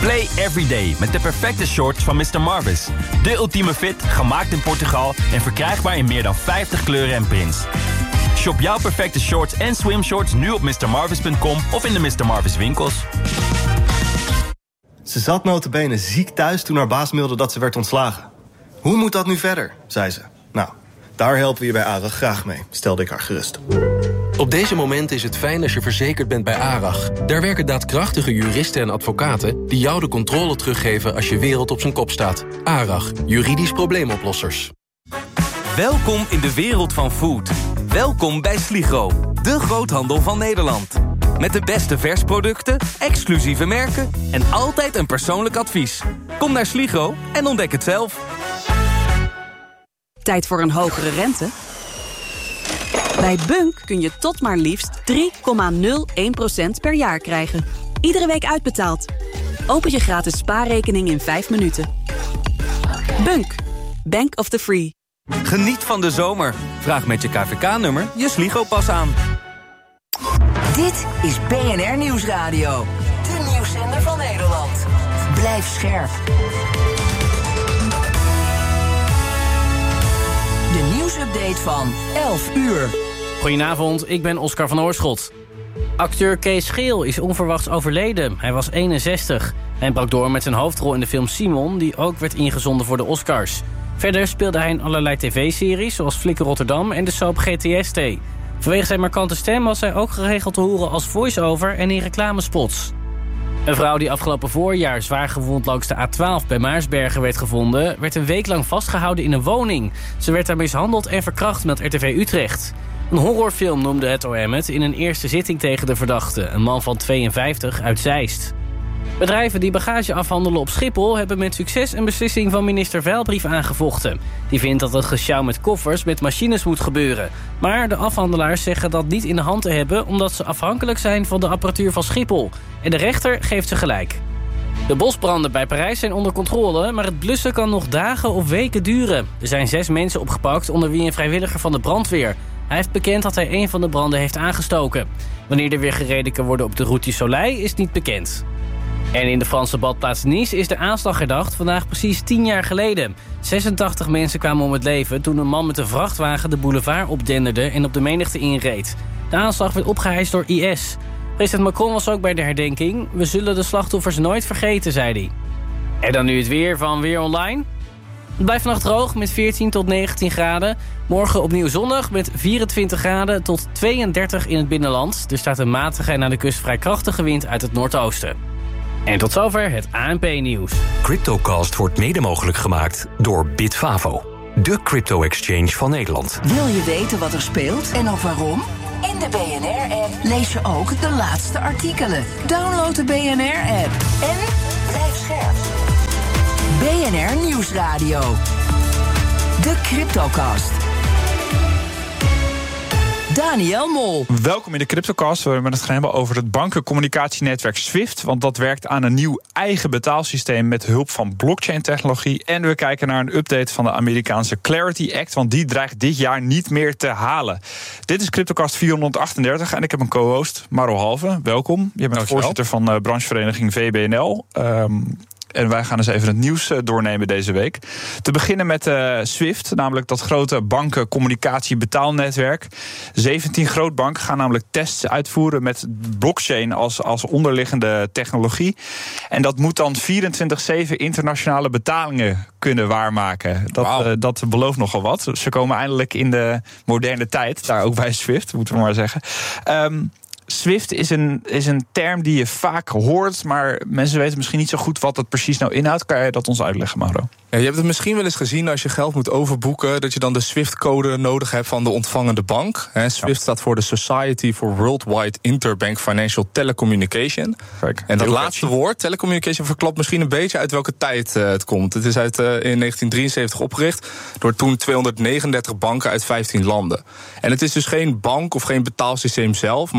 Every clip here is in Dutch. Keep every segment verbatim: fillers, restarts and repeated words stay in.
Play every day met de perfecte shorts van mister Marvis. De ultieme fit, gemaakt in Portugal en verkrijgbaar in meer dan vijftig kleuren en prints. Shop jouw perfecte shorts en swimshorts nu op mister marvis punt com of in de mister Marvis winkels. Ze zat nota bene ziek thuis toen haar baas mailde dat ze werd ontslagen. Hoe moet dat nu verder, zei ze. Nou, daar helpen we je bij ARAG graag mee, stelde ik haar gerust. Op deze momenten is het fijn als je verzekerd bent bij ARAG. Daar werken daadkrachtige juristen en advocaten die jou de controle teruggeven als je wereld op zijn kop staat. ARAG, juridisch probleemoplossers. Welkom in de wereld van food. Welkom bij Sligro, de groothandel van Nederland. Met de beste versproducten, exclusieve merken en altijd een persoonlijk advies. Kom naar Sligro en ontdek het zelf. Tijd voor een hogere rente? Bij Bunk kun je tot maar liefst drie komma nul één procent per jaar krijgen. Iedere week uitbetaald. Open je gratis spaarrekening in vijf minuten. Bunk, Bank of the Free. Geniet van de zomer. Vraag met je K V K-nummer je Sligro-pas aan. Dit is B N R Nieuwsradio. De nieuwszender van Nederland. Blijf scherp. De nieuwsupdate van elf uur. Goedenavond, ik ben Oscar van Oorschot. Acteur Kees Scheel is onverwachts overleden. Hij was eenenzestig. Hij brak door met zijn hoofdrol in de film Simon, die ook werd ingezonden voor de Oscars. Verder speelde hij in allerlei tv-series, zoals Flikker Rotterdam en de soap G T S T. Vanwege zijn markante stem was hij ook geregeld te horen als voice-over en in reclamespots. Een vrouw die afgelopen voorjaar zwaar gewond langs de A twaalf bij Maarsbergen werd gevonden, werd een week lang vastgehouden in een woning. Ze werd daar mishandeld en verkracht, meldt R T V Utrecht. Een horrorfilm noemde het O M het in een eerste zitting tegen de verdachte, een man van tweeënvijftig uit Zeist. Bedrijven die bagage afhandelen op Schiphol hebben met succes een beslissing van minister Veilbrief aangevochten. Die vindt dat het gesjouw met koffers met machines moet gebeuren. Maar de afhandelaars zeggen dat niet in de hand te hebben omdat ze afhankelijk zijn van de apparatuur van Schiphol. En de rechter geeft ze gelijk. De bosbranden bij Parijs zijn onder controle, maar het blussen kan nog dagen of weken duren. Er zijn zes mensen opgepakt, onder wie een vrijwilliger van de brandweer. Hij heeft bekend dat hij een van de branden heeft aangestoken. Wanneer er weer gereden kan worden op de Route du Soleil is niet bekend. En in de Franse badplaats Nice is de aanslag herdacht, vandaag precies tien jaar geleden. zesentachtig mensen kwamen om het leven toen een man met een vrachtwagen de boulevard opdenderde en op de menigte inreed. De aanslag werd opgeheist door I S. President Macron was ook bij de herdenking. We zullen de slachtoffers nooit vergeten, zei hij. En dan nu het weer van Weer Online. Het blijft vannacht droog met veertien tot negentien graden. Morgen opnieuw zonnig met vierentwintig graden tot tweeëndertig in het binnenland. Er staat een matige en aan de kust vrij krachtige wind uit het noordoosten. En tot zover het A N P-nieuws. CryptoCast wordt mede mogelijk gemaakt door Bitfavo, de crypto-exchange van Nederland. Wil je weten wat er speelt en ook waarom? In de B N R-app lees je ook de laatste artikelen. Download de B N R-app en blijf scherp. B N R Nieuwsradio. De CryptoCast. Daniel Mol. Welkom in de CryptoCast, waar we het gaan hebben over het bankencommunicatienetwerk SWIFT. Want dat werkt aan een nieuw eigen betaalsysteem met hulp van blockchain-technologie. En we kijken naar een update van de Amerikaanse Clarity Act, want die dreigt dit jaar niet meer te halen. Dit is CryptoCast vierhonderdachtendertig en ik heb een co-host, Maro Halve. Welkom. Je bent voorzitter van de branchevereniging V B N L. Um, En wij gaan eens even het nieuws doornemen deze week. Te beginnen met uh, SWIFT, namelijk dat grote banken-communicatie-betaalnetwerk. zeventien grootbanken gaan namelijk tests uitvoeren met blockchain als, als onderliggende technologie. En dat moet dan vierentwintig zeven internationale betalingen kunnen waarmaken. Dat, wow. uh, dat belooft nogal wat. Ze komen eindelijk in de moderne tijd, daar ook bij SWIFT, moeten we maar zeggen. Um, SWIFT is een, is een term die je vaak hoort, maar mensen weten misschien niet zo goed wat dat precies nou inhoudt. Kan je dat ons uitleggen, Mauro? Ja, je hebt het misschien wel eens gezien als je geld moet overboeken, dat je dan de SWIFT-code nodig hebt van de ontvangende bank. He, SWIFT ja. staat voor de Society for Worldwide Interbank Financial Telecommunication. Kijk, en dat laatste catchy. woord, telecommunication, verklapt misschien een beetje uit welke tijd uh, het komt. Het is uit, uh, in negentien drieënzeventig opgericht door toen tweehonderdnegenendertig banken uit vijftien landen. En het is dus geen bank of geen betaalsysteem zelf, maar een soort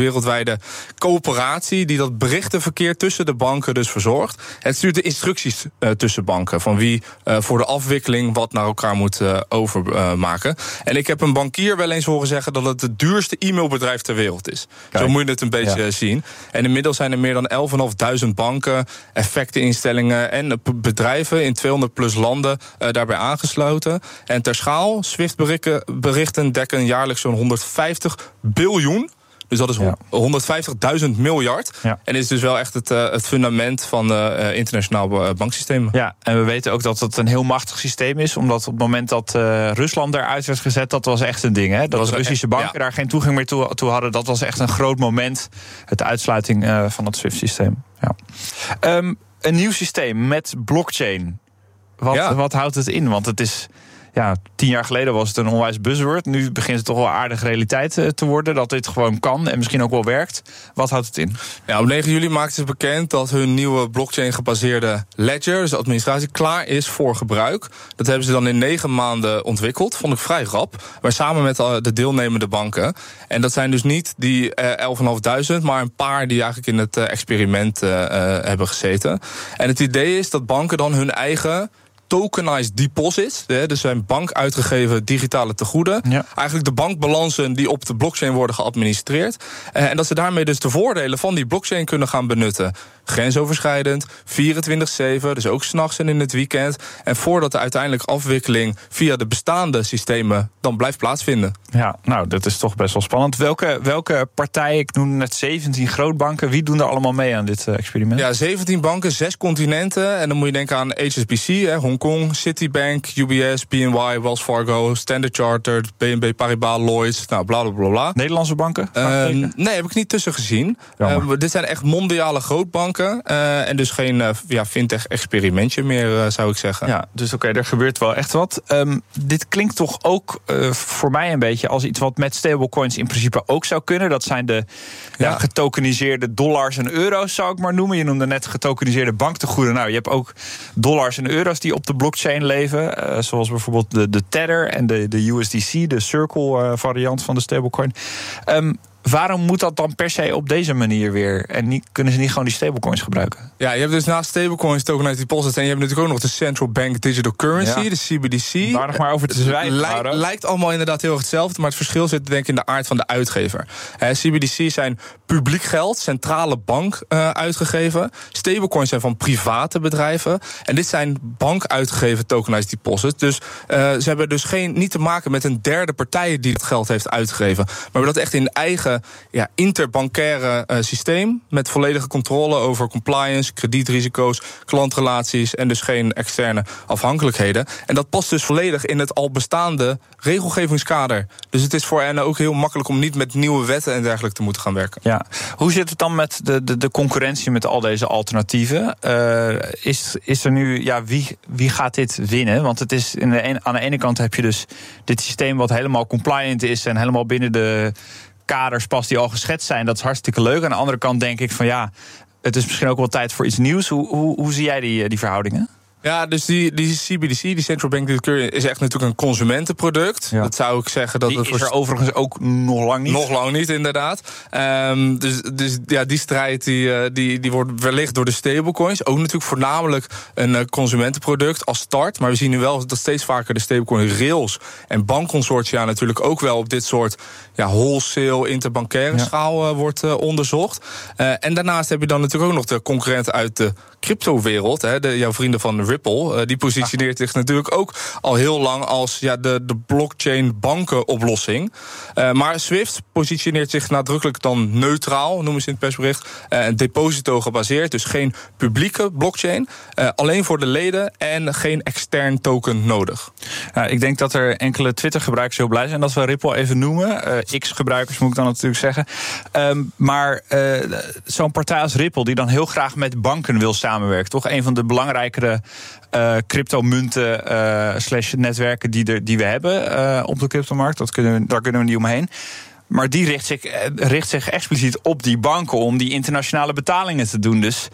wereldwijde coöperatie die dat berichtenverkeer tussen de banken dus verzorgt. Het stuurt de instructies uh, tussen banken van wie uh, voor de afwikkeling wat naar elkaar moet uh, overmaken. Uh, en ik heb een bankier wel eens horen zeggen dat het het duurste e-mailbedrijf ter wereld is. Kijk. Zo moet je het een beetje ja. zien. En inmiddels zijn er meer dan elfduizend banken, effecteninstellingen en bedrijven in tweehonderd plus landen uh, daarbij aangesloten. En ter schaal, SWIFT-berichten dekken jaarlijks zo'n honderdvijftig biljoen. Dus dat is ja. honderdvijftigduizend miljard. Ja. En is dus wel echt het, uh, het fundament van het uh, internationaal uh, banksysteem. Ja, en we weten ook dat het een heel machtig systeem is. Omdat op het moment dat uh, Rusland eruit werd gezet, dat was echt een ding. Hè? Dat, dat de Russische banken ja. daar geen toegang meer toe, toe hadden. Dat was echt een groot moment. Het uitsluiting uh, van het SWIFT-systeem. Ja. Um, een nieuw systeem met blockchain. Wat, ja. wat houdt het in? Want het is... Ja, tien jaar geleden was het een onwijs buzzword. Nu begint het toch wel aardig realiteit te worden dat dit gewoon kan en misschien ook wel werkt. Wat houdt het in? Ja, op negen juli maakten ze bekend dat hun nieuwe blockchain-gebaseerde ledger, dus de administratie, klaar is voor gebruik. Dat hebben ze dan in negen maanden ontwikkeld. Vond ik vrij rap. Maar samen met de deelnemende banken. En dat zijn dus niet die elfduizendvijfhonderd, maar een paar die eigenlijk in het experiment uh, uh, hebben gezeten. En het idee is dat banken dan hun eigen tokenized deposits, dus zijn bank uitgegeven digitale tegoeden. Ja. Eigenlijk de bankbalansen die op de blockchain worden geadministreerd. En dat ze daarmee dus de voordelen van die blockchain kunnen gaan benutten. Grensoverschrijdend, vierentwintig zeven, dus ook 's nachts en in het weekend. En voordat de uiteindelijke afwikkeling via de bestaande systemen dan blijft plaatsvinden. Ja, nou, dat is toch best wel spannend. Welke, welke partijen, ik noem net zeventien grootbanken, wie doen er allemaal mee aan dit experiment? Ja, zeventien banken, zes continenten. En dan moet je denken aan H S B C, hè, Hongkong, Citibank, U B S, B N Y, Wells Fargo, Standard Chartered, B N B Paribas, Lloyds, nou, bla bla bla bla. Nederlandse banken? Uh, nee, heb ik niet tussen gezien. Uh, dit zijn echt mondiale grootbanken. Uh, en dus geen uh, ja, fintech-experimentje meer, uh, zou ik zeggen. Ja, dus oké, okay, er gebeurt wel echt wat. Um, dit klinkt toch ook uh, voor mij een beetje als iets wat met stablecoins in principe ook zou kunnen. Dat zijn de ja. Ja, getokeniseerde dollars en euro's, zou ik maar noemen. Je noemde net getokeniseerde banktegoeden. Nou, je hebt ook dollars en euro's die op de blockchain leven. Uh, zoals bijvoorbeeld de, de Tether en de, de U S D C, de Circle-variant uh, van de stablecoin. Um, Waarom moet dat dan per se op deze manier weer? En niet, kunnen ze niet gewoon die stablecoins gebruiken? Ja, je hebt dus naast stablecoins, tokenized deposits, en je hebt natuurlijk ook nog de Central Bank Digital Currency, ja. de C B D C. Daar nog maar over te zwijgen. Lijkt, lijkt allemaal inderdaad heel erg hetzelfde, maar het verschil zit denk ik in de aard van de uitgever. Uh, C B D C zijn publiek geld, centrale bank uh, uitgegeven. Stablecoins zijn van private bedrijven. En dit zijn bank uitgegeven tokenized deposits. Dus uh, ze hebben dus geen, niet te maken met een derde partij die het geld heeft uitgegeven. Maar we dat echt in eigen Ja, interbankaire uh, systeem met volledige controle over compliance, kredietrisico's, klantrelaties en dus geen externe afhankelijkheden. En dat past dus volledig in het al bestaande regelgevingskader. Dus het is voor hen ook heel makkelijk om niet met nieuwe wetten en dergelijke te moeten gaan werken. Ja. Hoe zit het dan met de, de, de concurrentie met al deze alternatieven? Uh, is, is er nu, ja, wie, wie gaat dit winnen? Want het is in de een, aan de ene kant heb je dus dit systeem wat helemaal compliant is en helemaal binnen de kaders past die al geschetst zijn. Dat is hartstikke leuk. Aan de andere kant denk ik van ja, het is misschien ook wel tijd voor iets nieuws. Hoe, hoe, hoe zie jij die, die verhoudingen? Ja, dus die, die C B D C, die Central Bank Digital Currency, is echt natuurlijk een consumentenproduct. Ja. Dat zou ik zeggen dat die het is er overigens ook nog lang niet. Nog lang niet, inderdaad. Um, dus, dus ja, die strijd die, die, die wordt wellicht door de stablecoins. Ook natuurlijk voornamelijk een consumentenproduct als start. Maar we zien nu wel dat steeds vaker de stablecoin rails en bankconsortia natuurlijk ook wel op dit soort ja, wholesale interbankaire ja. schaal uh, wordt uh, onderzocht. Uh, en daarnaast heb je dan natuurlijk ook nog de concurrenten uit de cryptowereld. Hè, de, jouw vrienden van Ripple, uh, die positioneert zich natuurlijk ook al heel lang als ja, de, de blockchain bankenoplossing. Uh, maar Swift positioneert zich nadrukkelijk dan neutraal, noemen ze in het persbericht. Uh, deposito gebaseerd, dus geen publieke blockchain. Uh, alleen voor de leden en geen extern token nodig. Ja, ik denk dat er enkele Twitter-gebruikers heel blij zijn dat we Ripple even noemen. Uh, X-gebruikers moet ik dan natuurlijk zeggen. Um, maar uh, zo'n partij als Ripple, die dan heel graag met banken wil samenwerken, toch een van de belangrijkere Uh, cryptomunten uh, slash netwerken die, er, die we hebben uh, op de cryptomarkt. Dat kunnen we, daar kunnen we niet omheen. Maar die richt zich, richt zich expliciet op die banken om die internationale betalingen te doen. Dus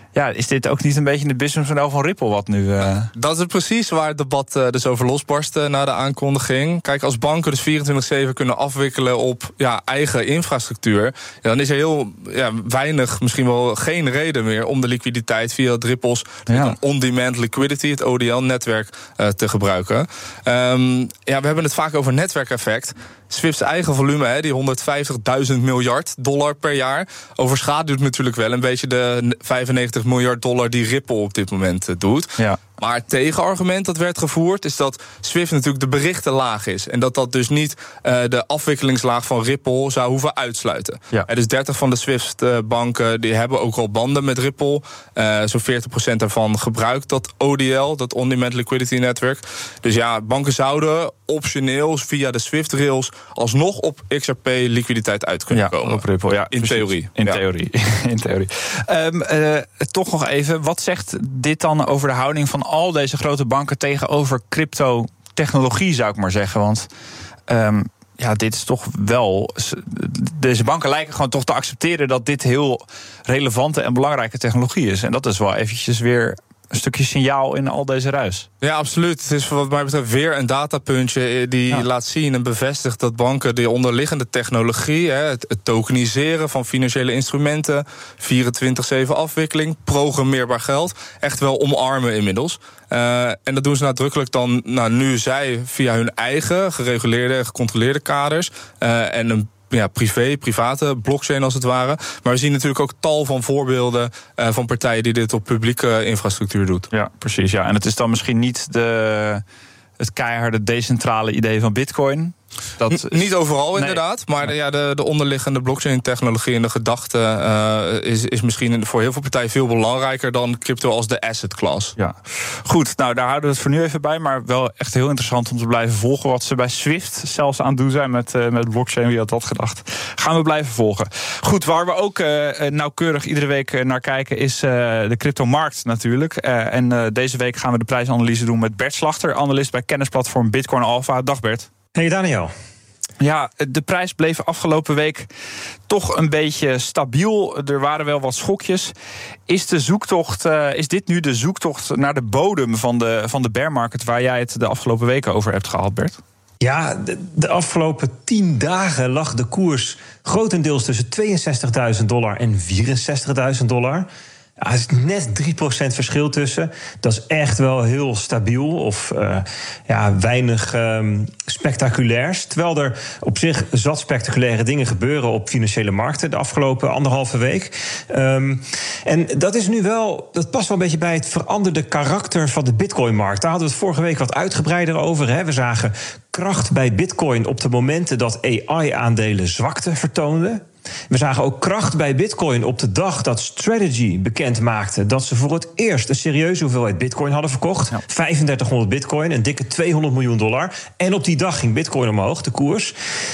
Ja, is dit ook niet een beetje het businessmodel van Ripple wat nu... Uh... Dat is precies waar het debat uh, dus over losbarstte na de aankondiging. Kijk, als banken dus vierentwintig zeven kunnen afwikkelen op ja, eigen infrastructuur, ja, dan is er heel ja, weinig, misschien wel geen reden meer om de liquiditeit via het Ripple's ja. on-demand liquidity, het O D L-netwerk, uh, te gebruiken. Um, ja, we hebben het vaak over netwerkeffect. Swift's eigen volume, hè, die honderdvijftigduizend miljard dollar per jaar, overschaduwt natuurlijk wel een beetje de vijfennegentig miljard dollar die Ripple op dit moment doet. Ja. Maar het tegenargument dat werd gevoerd is dat Swift natuurlijk de berichtenlaag is. En dat dat dus niet uh, de afwikkelingslaag van Ripple zou hoeven uitsluiten. Ja. Uh, dus dertig van de Swift-banken die hebben ook al banden met Ripple. Uh, Zo'n veertig procent daarvan gebruikt dat O D L, dat On-Demand Liquidity Network. Dus ja, banken zouden optioneel via de Swift-rails alsnog op X R P liquiditeit uit kunnen ja, komen. Op Ripple, ja. In precies. theorie. In ja. theorie. In theorie. Um, uh, toch nog even, wat zegt dit dan over de houding van al deze grote banken tegenover crypto-technologie, zou ik maar zeggen? Want um, ja, dit is toch wel... Deze banken lijken gewoon toch te accepteren dat dit heel relevante en belangrijke technologie is. En dat is wel eventjes weer een stukje signaal in al deze ruis. Ja, absoluut. Het is wat mij betreft weer een datapuntje die ja. laat zien en bevestigt dat banken de onderliggende technologie, het tokeniseren van financiële instrumenten, vierentwintig zeven afwikkeling, programmeerbaar geld, echt wel omarmen inmiddels. Uh, en dat doen ze nadrukkelijk dan nou, nu zij via hun eigen gereguleerde en gecontroleerde kaders uh, en een Ja, privé, private blockchain als het ware. Maar we zien natuurlijk ook tal van voorbeelden uh, van partijen die dit op publieke infrastructuur doet. Ja, precies. Ja. En het is dan misschien niet de, het keiharde decentrale idee van Bitcoin. Dat is, niet overal nee. inderdaad, maar de, ja, de, de onderliggende blockchain-technologie en de gedachte uh, is, is misschien voor heel veel partijen veel belangrijker dan crypto als de asset class. Ja, goed. Nou, daar houden we het voor nu even bij, maar wel echt heel interessant om te blijven volgen wat ze bij Swift zelfs aan het doen zijn met, uh, met blockchain. Wie had dat gedacht? Gaan we blijven volgen. Goed, waar we ook uh, nauwkeurig iedere week naar kijken is uh, de cryptomarkt natuurlijk. Uh, en uh, deze week gaan we de prijsanalyse doen met Bert Slachter, analist bij kennisplatform Bitcoin Alpha. Dag Bert. Hey Daniel. Ja, de prijs bleef afgelopen week toch een beetje stabiel. Er waren wel wat schokjes. Is de zoektocht, uh, is dit nu de zoektocht naar de bodem van de, van de bear market waar jij het de afgelopen weken over hebt gehad, Bert? Ja, de, de afgelopen tien dagen lag de koers grotendeels tussen tweeënzestigduizend dollar en vierenzestigduizend dollar. Ja, er is net drie procent verschil tussen. Dat is echt wel heel stabiel of uh, ja, weinig um, spectaculairs. Terwijl er op zich zat spectaculaire dingen gebeuren op financiële markten de afgelopen anderhalve week. Um, en dat is nu wel, dat past wel een beetje bij het veranderde karakter van de Bitcoin-markt. Daar hadden we het vorige week wat uitgebreider over. Hè. We zagen kracht bij Bitcoin op de momenten dat A I-aandelen zwakte vertoonden. We zagen ook kracht bij Bitcoin op de dag dat Strategy bekend maakte dat ze voor het eerst een serieuze hoeveelheid Bitcoin hadden verkocht. Ja. vijfendertighonderd Bitcoin, een dikke tweehonderd miljoen dollar. En op die dag ging Bitcoin omhoog, de koers.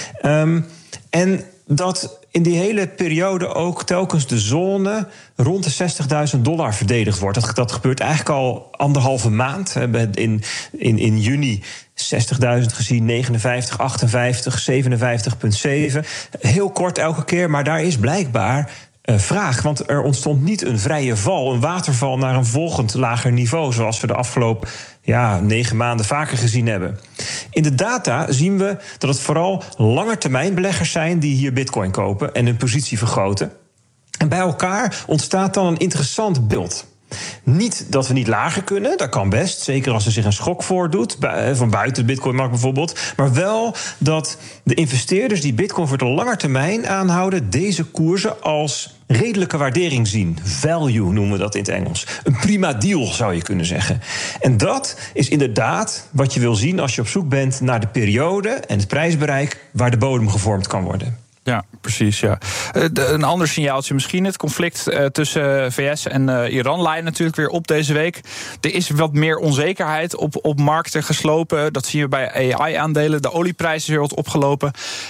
Um, en dat in die hele periode ook telkens de zone rond de zestigduizend dollar verdedigd wordt. Dat, dat gebeurt eigenlijk al anderhalve maand. In, in, in juni zestigduizend gezien, negenenvijftig, achtenvijftig, zevenenvijftig komma zeven. Heel kort elke keer, maar daar is blijkbaar uh, vraag. Want er ontstond niet een vrije val, een waterval naar een volgend lager niveau, zoals we de afgelopen ja, negen maanden vaker gezien hebben. In de data zien we dat het vooral langetermijnbeleggers zijn die hier Bitcoin kopen en hun positie vergroten. En bij elkaar ontstaat dan een interessant beeld. Niet dat we niet lager kunnen, dat kan best. Zeker als er zich een schok voordoet, van buiten de Bitcoinmarkt bijvoorbeeld. Maar wel dat de investeerders die Bitcoin voor de lange termijn aanhouden, deze koersen als redelijke waardering zien. Value noemen we dat in het Engels. Een prima deal zou je kunnen zeggen. En dat is inderdaad wat je wil zien als je op zoek bent naar de periode en het prijsbereik waar de bodem gevormd kan worden. Ja, precies. Ja. Uh, de, een ander signaaltje misschien. Het conflict uh, tussen V S en uh, Iran leidt natuurlijk weer op deze week. Er is wat meer onzekerheid op, op markten geslopen. Dat zien we bij A I-aandelen. De olieprijs is weer wat opgelopen.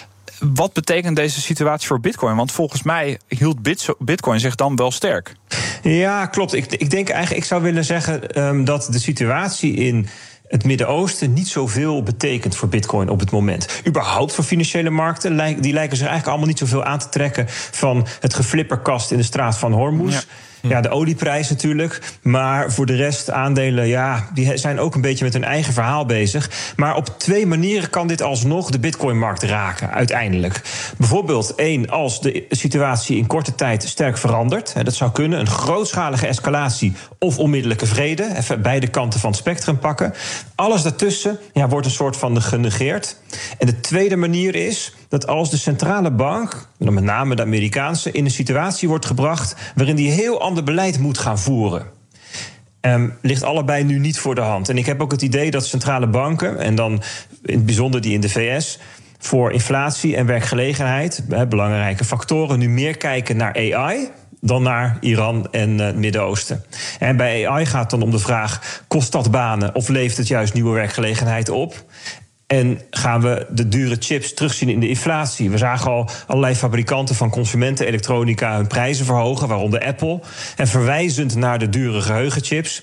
Wat betekent deze situatie voor Bitcoin? Want volgens mij hield Bitcoin zich dan wel sterk. Ja, klopt. Ik, ik denk eigenlijk, ik zou willen zeggen um, dat de situatie in het Midden-Oosten niet zoveel betekent voor Bitcoin op het moment. Überhaupt voor financiële markten, die lijken zich eigenlijk allemaal niet zoveel aan te trekken van het geflipperkast in de straat van Hormuz. Ja. Ja, de olieprijs natuurlijk. Maar voor de rest, aandelen, ja, die zijn ook een beetje met hun eigen verhaal bezig. Maar op twee manieren kan dit alsnog de bitcoinmarkt raken, uiteindelijk. Bijvoorbeeld, één, als de situatie in korte tijd sterk verandert. Dat zou kunnen, een grootschalige escalatie of onmiddellijke vrede. Even beide kanten van het spectrum pakken. Alles daartussen ja, wordt een soort van genegeerd. En de tweede manier is dat als de centrale bank, met name de Amerikaanse, in een situatie wordt gebracht waarin die heel ander beleid moet gaan voeren. Um, ligt allebei nu niet voor de hand. En ik heb ook het idee dat centrale banken, en dan in het bijzonder die in de V S, voor inflatie en werkgelegenheid, belangrijke factoren, nu meer kijken naar A I dan naar Iran en uh, het Midden-Oosten. En bij A I gaat het dan om de vraag, kost dat banen of levert het juist nieuwe werkgelegenheid op? En gaan we de dure chips terugzien in de inflatie? We zagen al allerlei fabrikanten van consumentenelektronica hun prijzen verhogen, waaronder Apple. En verwijzend naar de dure geheugenchips.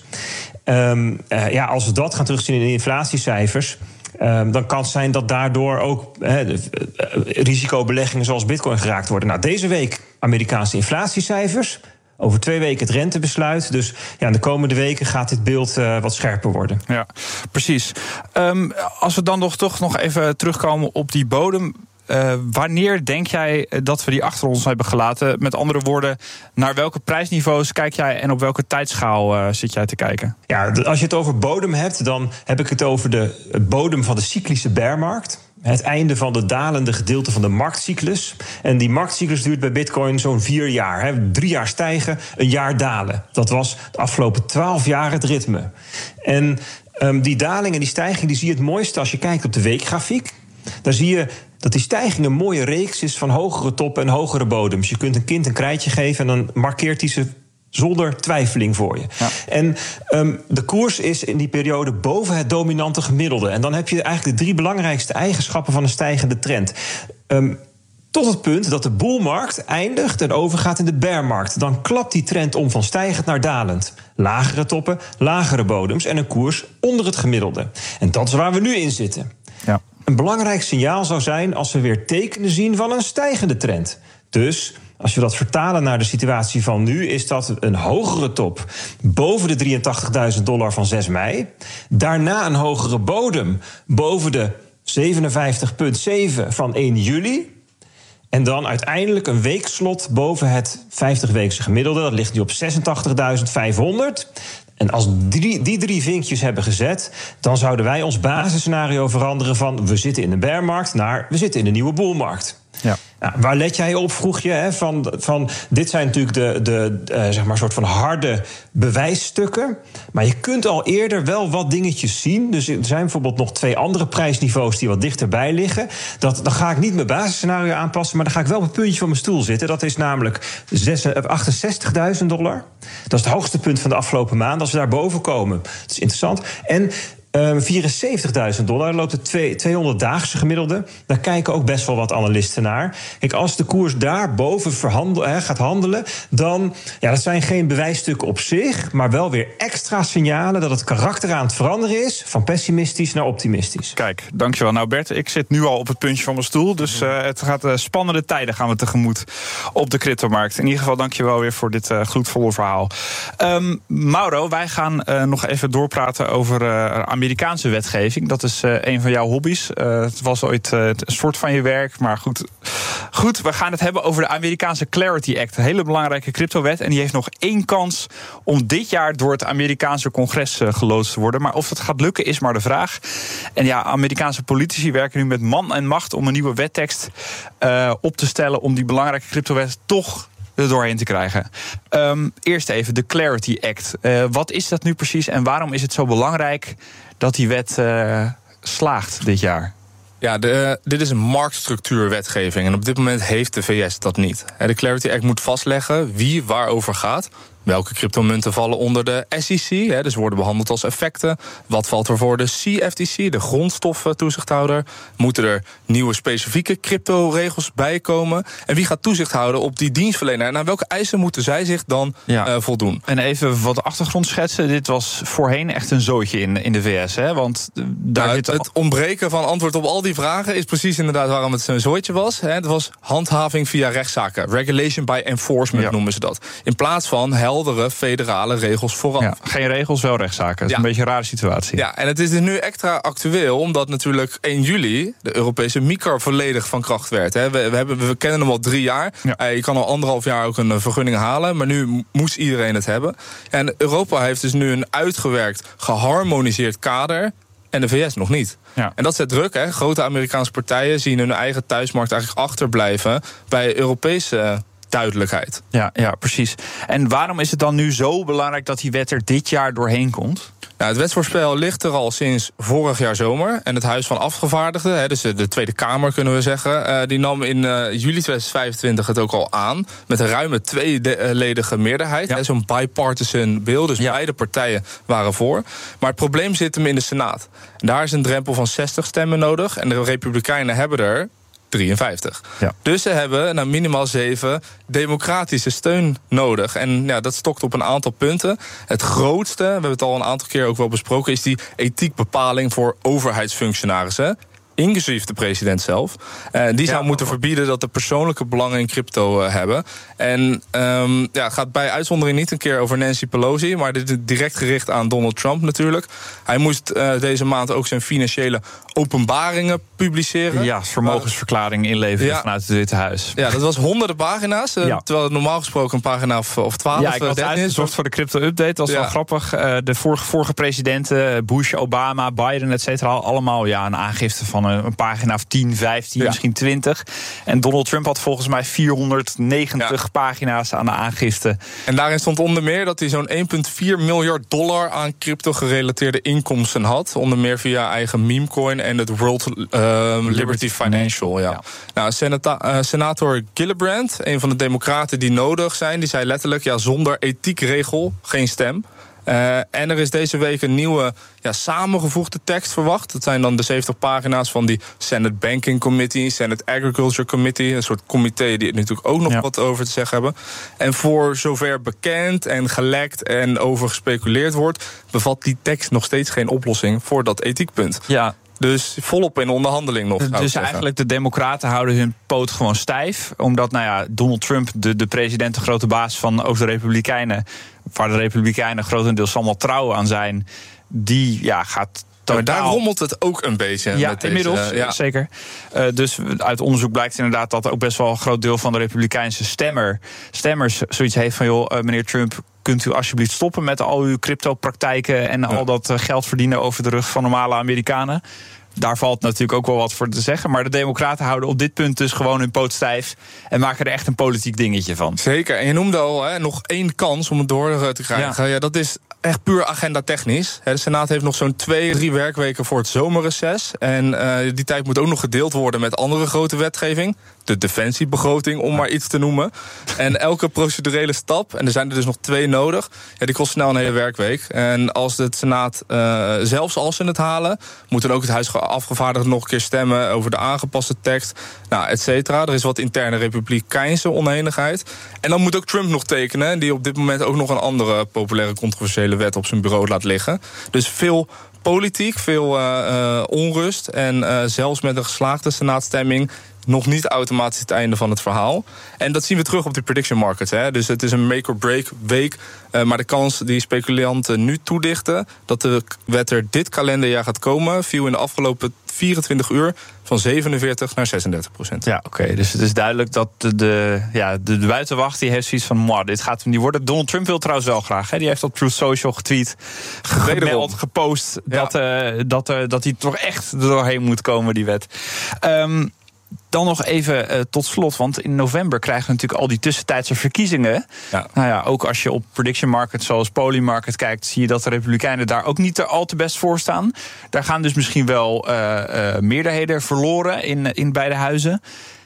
Um, uh, ja, als we dat gaan terugzien in de inflatiecijfers, Um, dan kan het zijn dat daardoor ook he, de, uh, risicobeleggingen zoals bitcoin geraakt worden. Nou, deze week Amerikaanse inflatiecijfers. Over twee weken het rentebesluit. Dus ja, in de komende weken gaat dit beeld uh, wat scherper worden. Ja, precies. Um, als we dan nog, toch nog even terugkomen op die bodem. Uh, wanneer denk jij dat we die achter ons hebben gelaten? Met andere woorden, naar welke prijsniveaus kijk jij en op welke tijdschaal uh, zit jij te kijken? Ja, als je het over bodem hebt, dan heb ik het over de bodem van de cyclische bearmarkt. Het einde van de dalende gedeelte van de marktcyclus. En die marktcyclus duurt bij bitcoin zo'n vier jaar. Hè. Drie jaar stijgen, een jaar dalen. Dat was de afgelopen twaalf jaar het ritme. En um, die daling en die stijging die zie je het mooiste als je kijkt op de weekgrafiek. Daar zie je dat die stijging een mooie reeks is van hogere toppen en hogere bodems. Je kunt een kind een krijtje geven en dan markeert hij ze zonder twijfeling voor je. Ja. En um, de koers is in die periode boven het dominante gemiddelde. En dan heb je eigenlijk de drie belangrijkste eigenschappen van een stijgende trend. Um, tot het punt dat de boelmarkt eindigt en overgaat in de bearmarkt. Dan klapt die trend om van stijgend naar dalend. Lagere toppen, lagere bodems en een koers onder het gemiddelde. En dat is waar we nu in zitten. Ja. Een belangrijk signaal zou zijn als we weer tekenen zien van een stijgende trend. Dus als we dat vertalen naar de situatie van nu, is dat een hogere top boven de drieëntachtigduizend dollar van zes mei. Daarna een hogere bodem boven de zevenenvijftig komma zeven van één juli. En dan uiteindelijk een weekslot boven het vijftig-weekse gemiddelde. Dat ligt nu op zesentachtigduizend vijfhonderd. En als die, die drie vinkjes hebben gezet, dan zouden wij ons basisscenario veranderen van we zitten in de bearmarkt naar we zitten in de nieuwe boelmarkt. Ja. Nou, waar let jij op, vroeg je? Hè, van, van, dit zijn natuurlijk de, de uh, zeg maar soort van harde bewijsstukken. Maar je kunt al eerder wel wat dingetjes zien. Dus er zijn bijvoorbeeld nog twee andere prijsniveaus die wat dichterbij liggen. Dat, dan ga ik niet mijn basisscenario aanpassen, maar dan ga ik wel op het puntje van mijn stoel zitten. Dat is namelijk achtenzestigduizend dollar. Dat is het hoogste punt van de afgelopen maand. Als we daar boven komen, dat is interessant. En Um, vierenzeventigduizend dollar loopt het tweehonderddaagse gemiddelde. Daar kijken ook best wel wat analisten naar. Kijk, als de koers daarboven verhandel, he, gaat handelen, dan, ja, dat zijn geen bewijsstukken op zich, maar wel weer extra signalen dat het karakter aan het veranderen is, van pessimistisch naar optimistisch. Kijk, dankjewel. Nou Bert, ik zit nu al op het puntje van mijn stoel, dus uh, het gaat uh, spannende tijden gaan we tegemoet op de cryptomarkt. In ieder geval dankjewel weer voor dit uh, gloedvolle verhaal. Um, Mauro, wij gaan uh, nog even doorpraten over uh, Amerikaanse wetgeving. Dat is uh, een van jouw hobby's. Uh, het was ooit uh, een soort van je werk, maar goed. Goed, we gaan het hebben over de Amerikaanse Clarity Act. Een hele belangrijke cryptowet. En die heeft nog één kans om dit jaar door het Amerikaanse congres uh, geloodst te worden. Maar of dat gaat lukken is maar de vraag. En ja, Amerikaanse politici werken nu met man en macht om een nieuwe wettekst uh, op te stellen om die belangrijke cryptowet toch er doorheen te krijgen. Um, eerst even de Clarity Act. Uh, wat is dat nu precies en waarom is het zo belangrijk dat die wet uh, slaagt dit jaar? Ja, de, dit is een marktstructuurwetgeving en op dit moment heeft de V S dat niet. De Clarity Act moet vastleggen wie waarover gaat. Welke cryptomunten vallen onder de S E C, hè, dus worden behandeld als effecten. Wat valt er voor de C F T C, de grondstoffentoezichthouder? Moeten er nieuwe specifieke cryptoregels bij komen? En wie gaat toezicht houden op die dienstverlener? En aan welke eisen moeten zij zich dan ja. uh, voldoen? En even wat achtergrond schetsen. Dit was voorheen echt een zootje in, in de V S, hè? Want daar nou, zit het, het ontbreken van antwoord op al die vragen is precies inderdaad waarom het zo'n zootje was. Hè. Het was handhaving via rechtszaken. Regulation by enforcement ja. noemen ze dat. In plaats van helder heldere federale regels vooraf. Ja, geen regels, wel rechtszaken. Dat is ja. een beetje een rare situatie. Ja, en het is dus nu extra actueel, omdat natuurlijk één juli de Europese MiCAR volledig van kracht werd. We, we, hebben, we kennen hem al drie jaar. Ja. Je kan al anderhalf jaar ook een vergunning halen, maar nu moest iedereen het hebben. En Europa heeft dus nu een uitgewerkt, geharmoniseerd kader. En de V S nog niet. Ja. En dat zet druk. Hè. Grote Amerikaanse partijen zien hun eigen thuismarkt eigenlijk achterblijven bij Europese duidelijkheid. Ja, ja, precies. En waarom is het dan nu zo belangrijk dat die wet er dit jaar doorheen komt? Nou, het wetsvoorstel ligt er al sinds vorig jaar zomer. En het Huis van Afgevaardigden, hè, dus de Tweede Kamer kunnen we zeggen, uh, die nam in uh, juli tweeduizend vijfentwintig het ook al aan. Met een ruime tweeledige meerderheid. Ja. Zo'n bipartisan bill, dus ja. beide partijen waren voor. Maar het probleem zit hem in de Senaat. En daar is een drempel van zestig stemmen nodig. En de Republikeinen hebben er drieënvijftig. Ja. Dus ze hebben nou, minimaal zeven democratische steun nodig. En ja, dat stokt op een aantal punten. Het grootste, we hebben het al een aantal keer ook wel besproken, is die ethiekbepaling voor overheidsfunctionarissen. Inclusief de president zelf. Uh, die zou ja, moeten verbieden dat de persoonlijke belangen in crypto uh, hebben. En um, ja, het gaat bij uitzondering niet een keer over Nancy Pelosi, maar dit is direct gericht aan Donald Trump natuurlijk. Hij moest uh, deze maand ook zijn financiële openbaringen publiceren. Ja, vermogensverklaring inleveren ja. vanuit het Witte Huis. Ja, dat was honderden pagina's. Uh, ja. Terwijl het normaal gesproken een pagina of, of twaalf. Ja, ik had uh, uitgezocht voor de crypto-update. Dat is ja. wel grappig. Uh, de vorige, vorige presidenten, Bush, Obama, Biden, et cetera, allemaal ja, een aangifte van een, een pagina of tien, vijftien, ja. misschien twintig. En Donald Trump had volgens mij vierhonderdnegentig ja. pagina's aan de aangifte. En daarin stond onder meer dat hij zo'n één komma vier miljard dollar aan crypto-gerelateerde inkomsten had. Onder meer via eigen memecoin en het World uh, Liberty, Liberty Financial. Ja. Ja. Nou, senata- uh, senator Gillibrand, een van de democraten die nodig zijn, die zei letterlijk, ja, zonder ethiekregel geen stem. Uh, en er is deze week een nieuwe ja, samengevoegde tekst verwacht. Dat zijn dan de zeventig pagina's van die Senate Banking Committee, Senate Agriculture Committee, een soort comité die er natuurlijk ook nog ja. wat over te zeggen hebben. En voor zover bekend en gelekt en over gespeculeerd wordt, bevat die tekst nog steeds geen oplossing voor dat ethiekpunt. Ja. Dus volop in onderhandeling nog. Dus eigenlijk de democraten houden hun poot gewoon stijf. Omdat nou ja, Donald Trump, de, de president, de grote baas van ook de Republikeinen, waar de Republikeinen grotendeels allemaal trouw aan zijn, die ja, gaat totaal... Maar daar rommelt het ook een beetje. Ja, met inmiddels, deze, uh, ja. zeker. Uh, dus uit onderzoek blijkt inderdaad dat ook best wel een groot deel van de Republikeinse stemmer, stemmers zoiets heeft van, joh, uh, meneer Trump, kunt u alsjeblieft stoppen met al uw crypto-praktijken en ja. al dat uh, geld verdienen over de rug van normale Amerikanen. Daar valt natuurlijk ook wel wat voor te zeggen. Maar de democraten houden op dit punt dus gewoon hun poot stijf en maken er echt een politiek dingetje van. Zeker. En je noemde al hè, nog één kans om het door te krijgen. Ja. Ja, dat is echt puur agenda technisch. De Senaat heeft nog zo'n twee, drie werkweken voor het zomerreces. En uh, die tijd moet ook nog gedeeld worden met andere grote wetgeving. De defensiebegroting, om maar iets te noemen. En elke procedurele stap, en er zijn er dus nog twee nodig, ja, die kost snel een hele werkweek. En als de Senaat, uh, zelfs als ze het halen, moet dan ook het Huis Afgevaardigden nog een keer stemmen over de aangepaste tekst, nou, et cetera. Er is wat interne republikeinse oneenigheid. En dan moet ook Trump nog tekenen, die op dit moment ook nog een andere populaire controversiële wet op zijn bureau laat liggen. Dus veel politiek, veel uh, uh, onrust. En uh, zelfs met een geslaagde senaatstemming nog niet automatisch het einde van het verhaal. En dat zien we terug op de prediction markets. Hè. Dus het is een make-or-break week. Uh, maar de kans die speculanten nu toedichten dat de wet er dit kalenderjaar gaat komen, viel in de afgelopen vierentwintig uur van zevenenveertig naar zesendertig procent. Ja, oké. Okay. Dus het is duidelijk dat de, de, ja, de, de buitenwacht die heeft zoiets van, mwah, dit gaat hem niet worden. Donald Trump wil trouwens wel graag. Hè. Die heeft op Truth Social getweet, gemeld, gepost, ja. dat, uh, dat, uh, dat hij toch echt er doorheen moet komen, die wet. Um, Dan nog even uh, tot slot, want in november krijgen we natuurlijk al die tussentijdse verkiezingen. Ja. Nou ja, ook als je op prediction markets zoals Polymarket kijkt, zie je dat de Republikeinen daar ook niet al te best voor staan. Daar gaan dus misschien wel uh, uh, meerderheden verloren in, in beide huizen.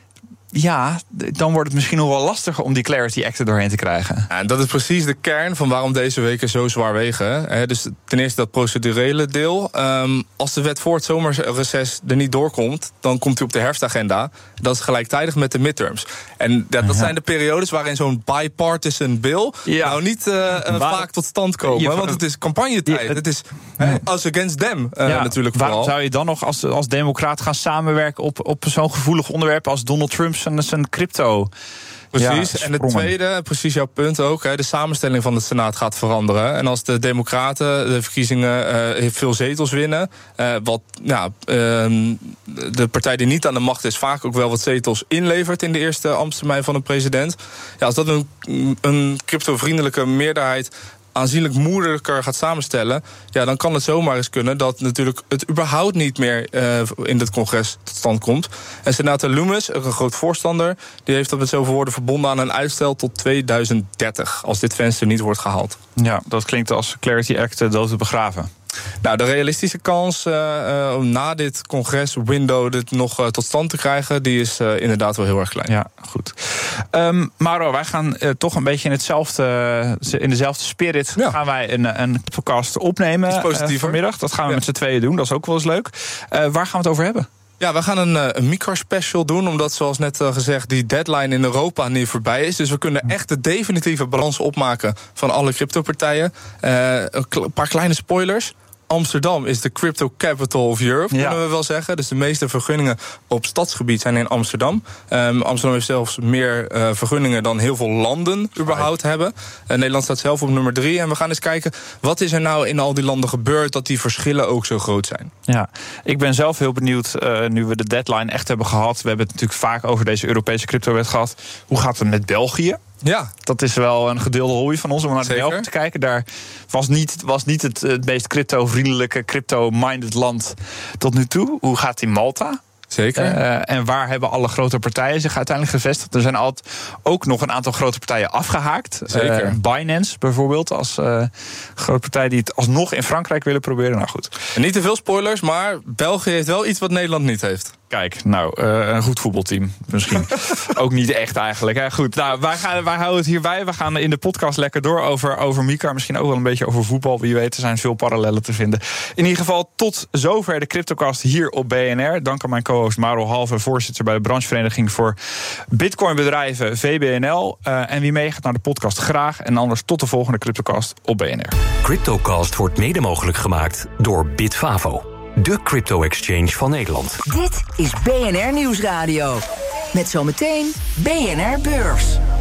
Ja, dan wordt het misschien nog wel lastiger om die Clarity Act er doorheen te krijgen. Ja, en dat is precies de kern van waarom deze weken zo zwaar wegen. Hè. Dus ten eerste dat procedurele deel. Um, als de wet voor het zomerreces er niet doorkomt, dan komt hij op de herfstagenda. Dat is gelijktijdig met de midterms. En dat, dat ja. zijn de periodes waarin zo'n bipartisan bill ja. nou niet uh, uh, vaak tot stand komen. Je, want het is campagnetijd. Ja, het, het is uh, us against them uh, ja, natuurlijk vooral. Waarom zou je dan nog als, als democraat gaan samenwerken op, op zo'n gevoelig onderwerp als Donald Trump zijn, zijn crypto Precies, Ja, en het tweede, precies jouw punt ook, hè, de samenstelling van de Senaat gaat veranderen. En als de Democraten de verkiezingen uh, veel zetels winnen, uh, wat ja, uh, de partij die niet aan de macht is vaak ook wel wat zetels inlevert in de eerste ambtstermijn van een president. Ja, als dat een, een cryptovriendelijke meerderheid aanzienlijk moeilijker gaat samenstellen, ja, dan kan het zomaar eens kunnen dat natuurlijk het überhaupt niet meer uh, in het congres tot stand komt. En senator Loomis, een groot voorstander, die heeft dat met zoveel woorden verbonden aan een uitstel tot tweeduizend dertig, als dit venster niet wordt gehaald. Ja, dat klinkt als Clarity Act dood te begraven. Nou, de realistische kans uh, uh, om na dit congres-window dit nog uh, tot stand te krijgen, die is uh, inderdaad wel heel erg klein. Ja, goed. Um, Mauro, wij gaan uh, toch een beetje in hetzelfde, uh, in dezelfde spirit ja. gaan wij een, een podcast opnemen uh, vanmiddag. Dat gaan we ja. met z'n tweeën doen, dat is ook wel eens leuk. Uh, waar gaan we het over hebben? Ja, we gaan een, een micro-special doen, omdat zoals net uh, gezegd die deadline in Europa nu voorbij is. Dus we kunnen echt de definitieve balans opmaken van alle cryptopartijen. Uh, een kle- paar kleine spoilers. Amsterdam is de crypto capital of Europe, kunnen ja. we wel zeggen. Dus de meeste vergunningen op stadsgebied zijn in Amsterdam. Um, Amsterdam heeft zelfs meer uh, vergunningen dan heel veel landen überhaupt right. hebben. Uh, Nederland staat zelf op nummer drie. En we gaan eens kijken, wat is er nou in al die landen gebeurd dat die verschillen ook zo groot zijn? Ja, ik ben zelf heel benieuwd, uh, nu we de deadline echt hebben gehad. We hebben het natuurlijk vaak over deze Europese cryptowet gehad. Hoe gaat het met België? Ja, dat is wel een gedeelde hobby van ons om naar de Zeker. Belgen te kijken. Daar was niet, was niet het, het meest crypto-vriendelijke, crypto-minded land tot nu toe. Hoe gaat die Malta? Zeker. Uh, en waar hebben alle grote partijen zich uiteindelijk gevestigd? Er zijn altijd ook nog een aantal grote partijen afgehaakt. Zeker. Uh, Binance bijvoorbeeld, als uh, grote partij die het alsnog in Frankrijk willen proberen. Nou goed. En niet te veel spoilers, maar België heeft wel iets wat Nederland niet heeft. Kijk, nou, uh, een goed voetbalteam misschien. Ook niet echt eigenlijk. Hè? Goed, nou, wij, gaan, wij houden het hierbij. We gaan in de podcast lekker door over, over Mika. Misschien ook wel een beetje over voetbal. Wie weet, er zijn veel parallellen te vinden. In ieder geval, tot zover de CryptoCast hier op B N R. Dank aan mijn co-host Mauro Halve, voorzitter bij de branchevereniging voor Bitcoinbedrijven, V B N L. Uh, en wie meegaat naar de podcast, graag. En anders tot de volgende CryptoCast op B N R. CryptoCast wordt mede mogelijk gemaakt door Bitfavo, de crypto-exchange van Nederland. Dit is B N R Nieuwsradio. Met zometeen B N R Beurs.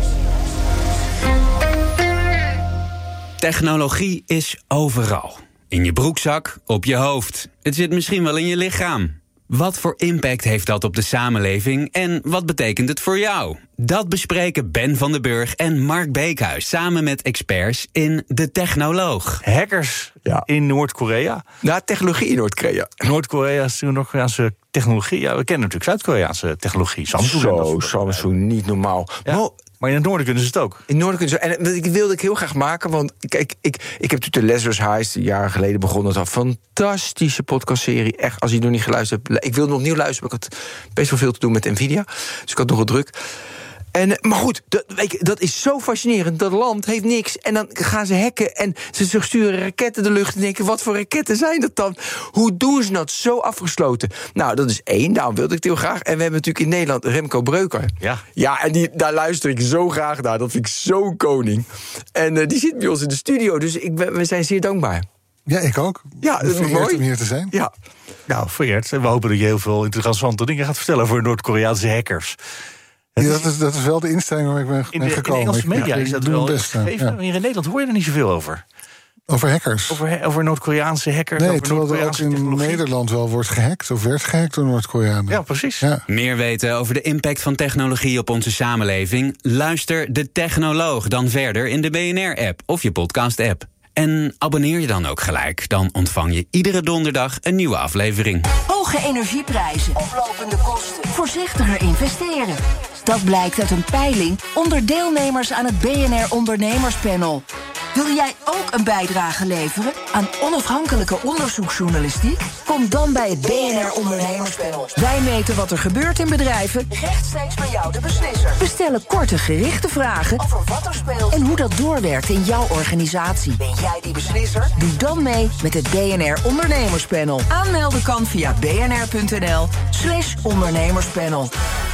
Technologie is overal. In je broekzak, op je hoofd. Het zit misschien wel in je lichaam. Wat voor impact heeft dat op de samenleving en wat betekent het voor jou? Dat bespreken Ben van den Burg en Mark Beekhuis samen met experts in De Technoloog. Hackers ja. in Noord-Korea. Nou, technologie in Noord-Korea. Noord-Korea is Noord-Koreaanse technologie. Ja, we kennen natuurlijk Zuid-Koreaanse technologie. Samsung. Zo, Samsung, niet normaal. Ja. Maar, maar in het noorden kunnen ze het ook. In het noorden kunnen ze En ik wilde ik heel graag maken, want kijk, ik, ik heb natuurlijk de Lazarus Heist jaren geleden begonnen. Dat was een fantastische podcastserie. Echt, als je nog niet geluisterd hebt. Ik wilde nog opnieuw luisteren, maar ik had best wel veel te doen met Nvidia. Dus ik had nog wat druk. En, maar goed, dat, weet je, dat is zo fascinerend. Dat land heeft niks. En dan gaan ze hacken en ze sturen raketten de lucht. En denken, wat voor raketten zijn dat dan? Hoe doen ze dat zo afgesloten? Nou, dat is één. Daarom wilde ik het heel graag. En we hebben natuurlijk in Nederland Remco Breuker. Ja. Ja, en die, daar luister ik zo graag naar. Dat vind ik zo'n koning. En uh, die zit bij ons in de studio. Dus ik, we zijn zeer dankbaar. Ja, ik ook. Ja, dat is mooi om hier te zijn. Ja. Nou, vereerd. We hopen dat je heel veel interessante dingen gaat vertellen over Noord-Koreaanse hackers. Ja, dat, is, dat is wel de instelling waar ik ben, in ben de, gekomen. In de Engelse media ik, is dat ik wel best, gegeven. Ja. Hier in Nederland hoor je er niet zoveel over. Over hackers? Over, over Noord-Koreaanse hackers. Nee, over terwijl er ook in technologie. Nederland wel wordt gehackt of werd gehackt door Noord-Koreanen. Ja, precies. Ja. Meer weten over de impact van technologie op onze samenleving? Luister De Technoloog dan verder in de B N R-app of je podcast-app. En abonneer je dan ook gelijk. Dan ontvang je iedere donderdag een nieuwe aflevering. Hoge energieprijzen, oplopende kosten, voorzichtiger investeren. Dat blijkt uit een peiling onder deelnemers aan het B N R Ondernemerspanel. Wil jij ook een bijdrage leveren aan onafhankelijke onderzoeksjournalistiek? Kom dan bij het B N R Ondernemerspanel. Wij meten wat er gebeurt in bedrijven, rechtstreeks bij jou de beslisser. We stellen korte, gerichte vragen over wat er speelt en hoe dat doorwerkt in jouw organisatie. Ben jij die beslisser? Doe dan mee met het B N R Ondernemerspanel. Aanmelden kan via bnr.nl slash ondernemerspanel.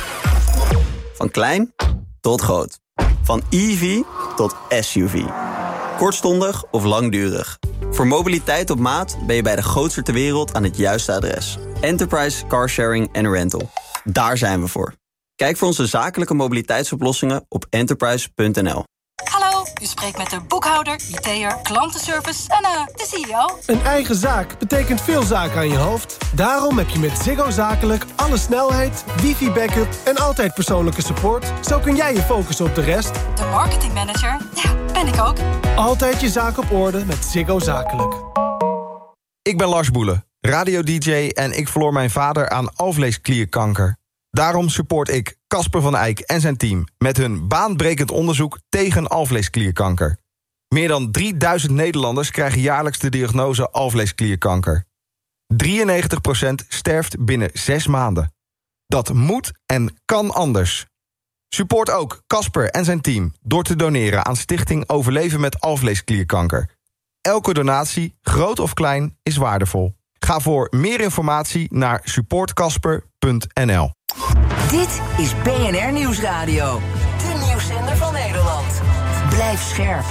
Van klein tot groot. Van E V tot S U V. Kortstondig of langdurig. Voor mobiliteit op maat ben je bij de grootste ter wereld aan het juiste adres. Enterprise Car Sharing en Rental. Daar zijn we voor. Kijk voor onze zakelijke mobiliteitsoplossingen op enterprise punt n l. Hallo, u spreekt met de boekhouder, I T'er, klantenservice en uh, de C E O. Een eigen zaak betekent veel zaken aan je hoofd. Daarom heb je met Ziggo Zakelijk alle snelheid, wifi-backup en altijd persoonlijke support. Zo kun jij je focussen op de rest. De marketingmanager, ja, ben ik ook. Altijd je zaak op orde met Ziggo Zakelijk. Ik ben Lars Boelen, radio-d j en ik verloor mijn vader aan alvleesklierkanker. Daarom support ik Casper van Eyck en zijn team met hun baanbrekend onderzoek tegen alvleesklierkanker. Meer dan drieduizend Nederlanders krijgen jaarlijks de diagnose alvleesklierkanker. drieënnegentig procent sterft binnen zes maanden. Dat moet en kan anders. Support ook Casper en zijn team door te doneren aan Stichting Overleven met alvleesklierkanker. Elke donatie, groot of klein, is waardevol. Ga voor meer informatie naar support casper punt n l. Dit is B N R Nieuwsradio. De nieuwszender van Nederland. Blijf scherp.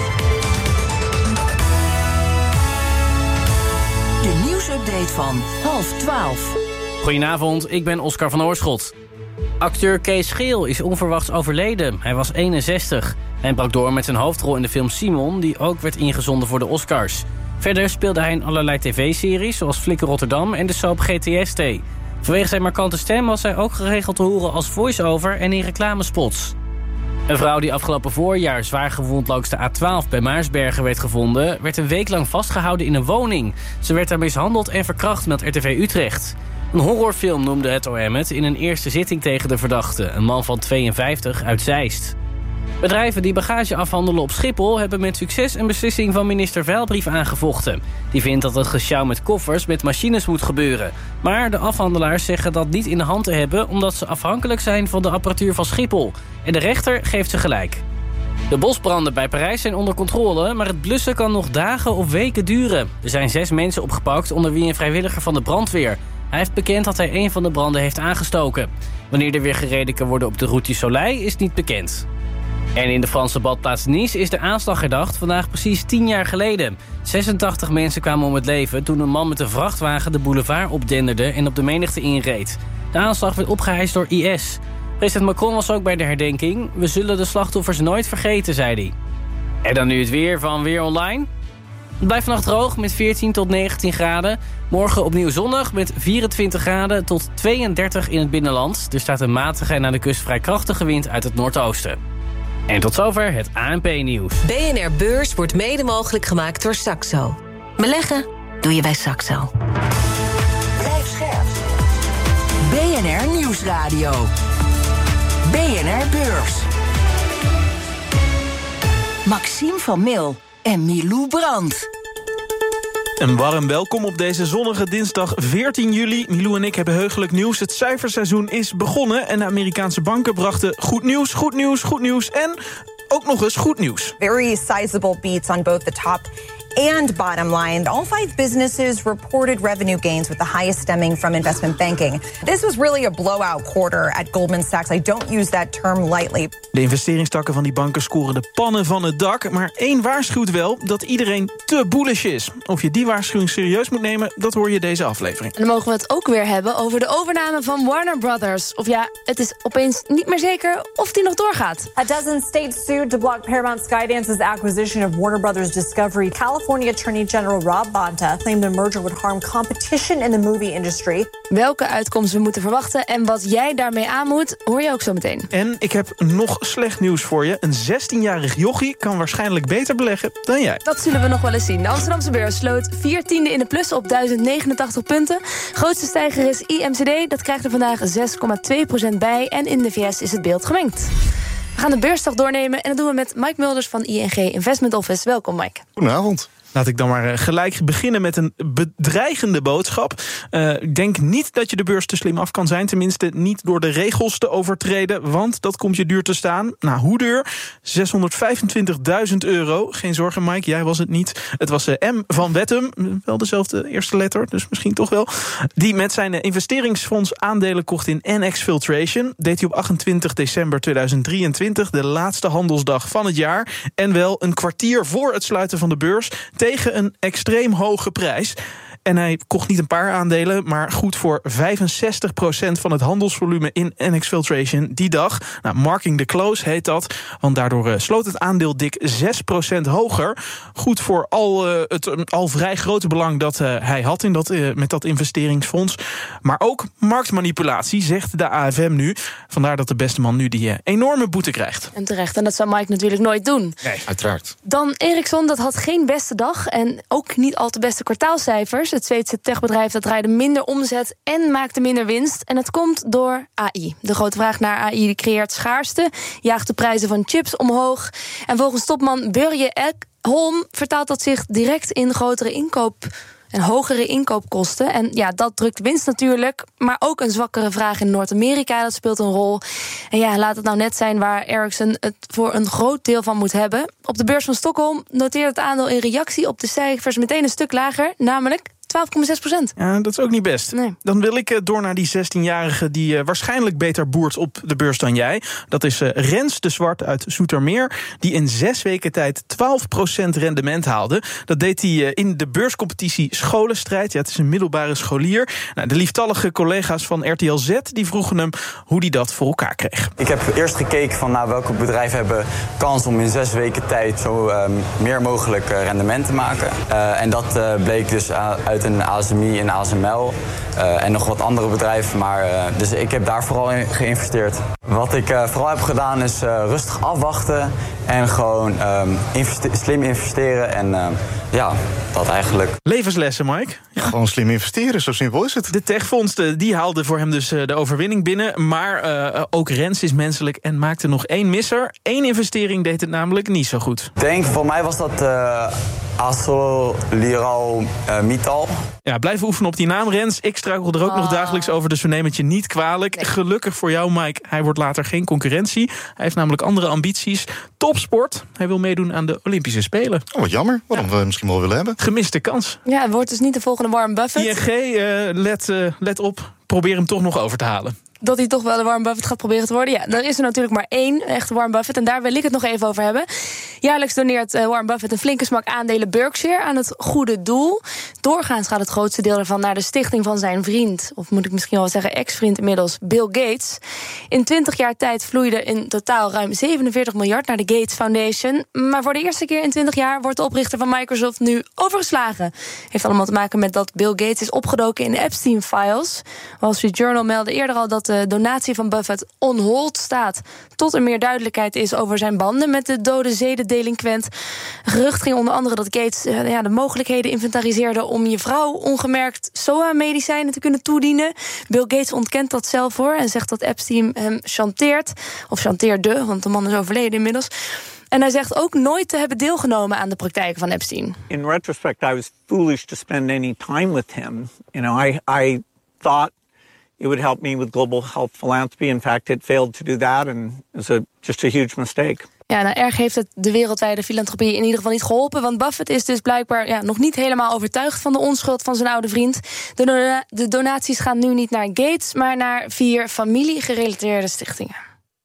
De nieuwsupdate van half twaalf. Goedenavond, ik ben Oscar van Oorschot. Acteur Kees Scheel is onverwachts overleden. Hij was eenenzestig. Hij brak door met zijn hoofdrol in de film Simon, die ook werd ingezonden voor de Oscars. Verder speelde hij in allerlei tv-series, zoals Flikker Rotterdam en de soap G T S T. Vanwege zijn markante stem was hij ook geregeld te horen als voice-over en in reclamespots. Een vrouw die afgelopen voorjaar zwaar gewond langs de A twaalf bij Maarsbergen werd gevonden, werd een week lang vastgehouden in een woning. Ze werd daar mishandeld en verkracht, meldt R T V Utrecht. Een horrorfilm noemde het O M het in een eerste zitting tegen de verdachte, een man van tweeënvijftig uit Zeist. Bedrijven die bagage afhandelen op Schiphol hebben met succes een beslissing van minister Veilbrief aangevochten. Die vindt dat het gesjouw met koffers met machines moet gebeuren. Maar de afhandelaars zeggen dat niet in de hand te hebben omdat ze afhankelijk zijn van de apparatuur van Schiphol. En de rechter geeft ze gelijk. De bosbranden bij Parijs zijn onder controle, maar het blussen kan nog dagen of weken duren. Er zijn zes mensen opgepakt, onder wie een vrijwilliger van de brandweer. Hij heeft bekend dat hij een van de branden heeft aangestoken. Wanneer er weer gereden kan worden op de Route du Soleil is niet bekend. En in de Franse badplaats Nice is de aanslag herdacht, vandaag precies tien jaar geleden. zesentachtig mensen kwamen om het leven toen een man met een vrachtwagen de boulevard opdenderde en op de menigte inreed. De aanslag werd opgeheist door I S. President Macron was ook bij de herdenking. We zullen de slachtoffers nooit vergeten, zei hij. En dan nu het weer van Weer Online. Het blijft vannacht droog met veertien tot negentien graden. Morgen opnieuw zonnig met vierentwintig graden tot tweeëndertig in het binnenland. Er staat een matige en aan de kust vrij krachtige wind uit het noordoosten. En tot zover het A N P-nieuws. B N R Beurs wordt mede mogelijk gemaakt door Saxo. Beleggen doe je bij Saxo. Blijf scherp. B N R Nieuwsradio. B N R Beurs. Maxime van Mil en Milou Brandt. Een warm welkom op deze zonnige dinsdag veertien juli. Milou en ik hebben heugelijk nieuws. Het cijferseizoen is begonnen en de Amerikaanse banken brachten goed nieuws, goed nieuws, goed nieuws en ook nog eens goed nieuws. Very sizable beats on both the top and bottom line. All five businesses reported revenue gains with the highest stemming from investment banking. This was really a blowout quarter at Goldman Sachs. I don't use that term lightly. De investeringstakken van die banken scoren de pannen van het dak, maar één waarschuwt wel dat iedereen te bullish is. Of je die waarschuwing serieus moet nemen, dat hoor je deze aflevering. En dan mogen we het ook weer hebben over de overname van Warner Brothers. Of ja, het is opeens niet meer zeker of die nog doorgaat. A dozen states sued to block Paramount Skydance's acquisition of Warner Brothers Discovery. California Attorney General Rob Bonta claimed the merger would harm competition in the movie industry. Welke uitkomst we moeten verwachten en wat jij daarmee aan moet, hoor je ook zo meteen. En ik heb nog slecht nieuws voor je. Een zestienjarig jochie kan waarschijnlijk beter beleggen dan jij. Dat zullen we nog wel eens zien. De Amsterdamse beurs sloot vier tiende in de plus op duizend negenentachtig punten. Grootste stijger is I M C D, dat krijgt er vandaag zes komma twee procent bij. En in de V S is het beeld gemengd. We gaan de beursdag doornemen en dat doen we met Mike Mulders van I N G Investment Office. Welkom, Mike. Goedenavond. Laat ik dan maar gelijk beginnen met een bedreigende boodschap. Uh, ik denk niet dat je de beurs te slim af kan zijn. Tenminste niet door de regels te overtreden. Want dat komt je duur te staan. Nou, hoe duur? zeshonderdvijfentwintigduizend euro. Geen zorgen, Mike, jij was het niet. Het was uh, M van Wettem. Wel dezelfde eerste letter, dus misschien toch wel. Die met zijn investeringsfonds aandelen kocht in N X Filtration. Deed hij op achtentwintig december tweeduizend drieëntwintig. De laatste handelsdag van het jaar. En wel een kwartier voor het sluiten van de beurs. Tegen een extreem hoge prijs. En hij kocht niet een paar aandelen, maar goed voor vijfenzestig procent van het handelsvolume in N X Filtration die dag. Nou, marking the close heet dat, want daardoor uh, sloot het aandeel dik zes procent hoger. Goed voor al uh, het uh, al vrij grote belang dat uh, hij had in dat, uh, met dat investeringsfonds. Maar ook marktmanipulatie, zegt de A F M nu. Vandaar dat de beste man nu die uh, enorme boete krijgt. En terecht, en dat zou Mike natuurlijk nooit doen. Nee, uiteraard. Dan Ericsson, dat had geen beste dag en ook niet al te beste kwartaalcijfers. Het Zweedse techbedrijf dat draaide minder omzet en maakte minder winst. En dat komt door A I. De grote vraag naar A I die creëert schaarste, jaagt de prijzen van chips omhoog. En volgens topman Börje Ekholm vertaalt dat zich direct in grotere inkoop en hogere inkoopkosten. En ja, dat drukt winst natuurlijk, maar ook een zwakkere vraag in Noord-Amerika, dat speelt een rol. En ja, laat het nou net zijn waar Ericsson het voor een groot deel van moet hebben. Op de beurs van Stockholm noteert het aandeel in reactie op de cijfers meteen een stuk lager, namelijk twaalf komma zes procent. Ja, dat is ook niet best. Nee. Dan wil ik uh, door naar die zestienjarige die uh, waarschijnlijk beter boert op de beurs dan jij. Dat is uh, Rens de Zwart uit Zoetermeer, die in zes weken tijd twaalf procent rendement haalde. Dat deed hij uh, in de beurscompetitie Scholenstrijd. Ja, het is een middelbare scholier. Nou, de lieftallige collega's van R T L Z die vroegen hem hoe hij dat voor elkaar kreeg. Ik heb eerst gekeken van nou, welke bedrijven hebben kans om in zes weken tijd zo uh, meer mogelijk uh, rendement te maken. Uh, en dat uh, bleek dus uh, uit een A S M I en A S M L uh, en nog wat andere bedrijven. Maar, uh, dus ik heb daar vooral in geïnvesteerd. Wat ik uh, vooral heb gedaan is uh, rustig afwachten en gewoon um, investe- slim investeren. En uh, ja, dat eigenlijk. Levenslessen, Mike. Ja. Gewoon slim investeren, zo simpel is het. De techfondsen die haalden voor hem dus uh, de overwinning binnen. Maar uh, ook Rens is menselijk en maakte nog één misser. Eén investering deed het namelijk niet zo goed. Ik denk, voor mij was dat uh, ArcelorMittal uh, Mittal. Ja, blijf oefenen op die naam, Rens. Ik struikel er ook oh. nog dagelijks over, dus we nemen het je niet kwalijk. Nee. Gelukkig voor jou, Mike. Hij wordt later geen concurrentie. Hij heeft namelijk andere ambities. Topsport. Hij wil meedoen aan de Olympische Spelen. Oh, wat jammer. Waarom ja. we misschien wel willen hebben. Gemiste kans. Ja, het wordt dus niet de volgende Warren Buffett. I N G, uh, let, uh, let op. Probeer hem toch nog over te halen. Dat hij toch wel de Warren Buffett gaat proberen te worden. Ja, er is er natuurlijk maar één echte Warren Buffett. En daar wil ik het nog even over hebben. Jaarlijks doneert uh, Warren Buffett een flinke smak aandelen Berkshire aan het goede doel. Doorgaans gaat het grootste deel ervan naar de stichting van zijn vriend. Of moet ik misschien wel zeggen ex-vriend inmiddels, Bill Gates. In twintig jaar tijd vloeide in totaal ruim zevenenveertig miljard naar de Gates Foundation. Maar voor de eerste keer in twintig jaar wordt de oprichter van Microsoft nu overgeslagen. Heeft allemaal te maken met dat Bill Gates is opgedoken in de Epstein-files. Wall Street Journal meldde eerder al dat de donatie van Buffett on hold staat tot er meer duidelijkheid is over zijn banden met de dode zedendelinquent. Gerucht ging onder andere dat Gates uh, ja, de mogelijkheden inventariseerde om je vrouw ongemerkt S O A-medicijnen te kunnen toedienen. Bill Gates ontkent dat zelf hoor en zegt dat Epstein hem chanteert. Of chanteerde, want de man is overleden inmiddels. En hij zegt ook nooit te hebben deelgenomen aan de praktijken van Epstein. In retrospect, I was foolish to spend any time with him. You know, I, I thought it would help me with global health philanthropy. In fact, it failed to do that and it was a, just a huge mistake. Ja, nou erg heeft het de wereldwijde filantropie in ieder geval niet geholpen. Want Buffett is dus blijkbaar ja, nog niet helemaal overtuigd van de onschuld van zijn oude vriend. De, dona- de donaties gaan nu niet naar Gates, maar naar vier familiegerelateerde stichtingen.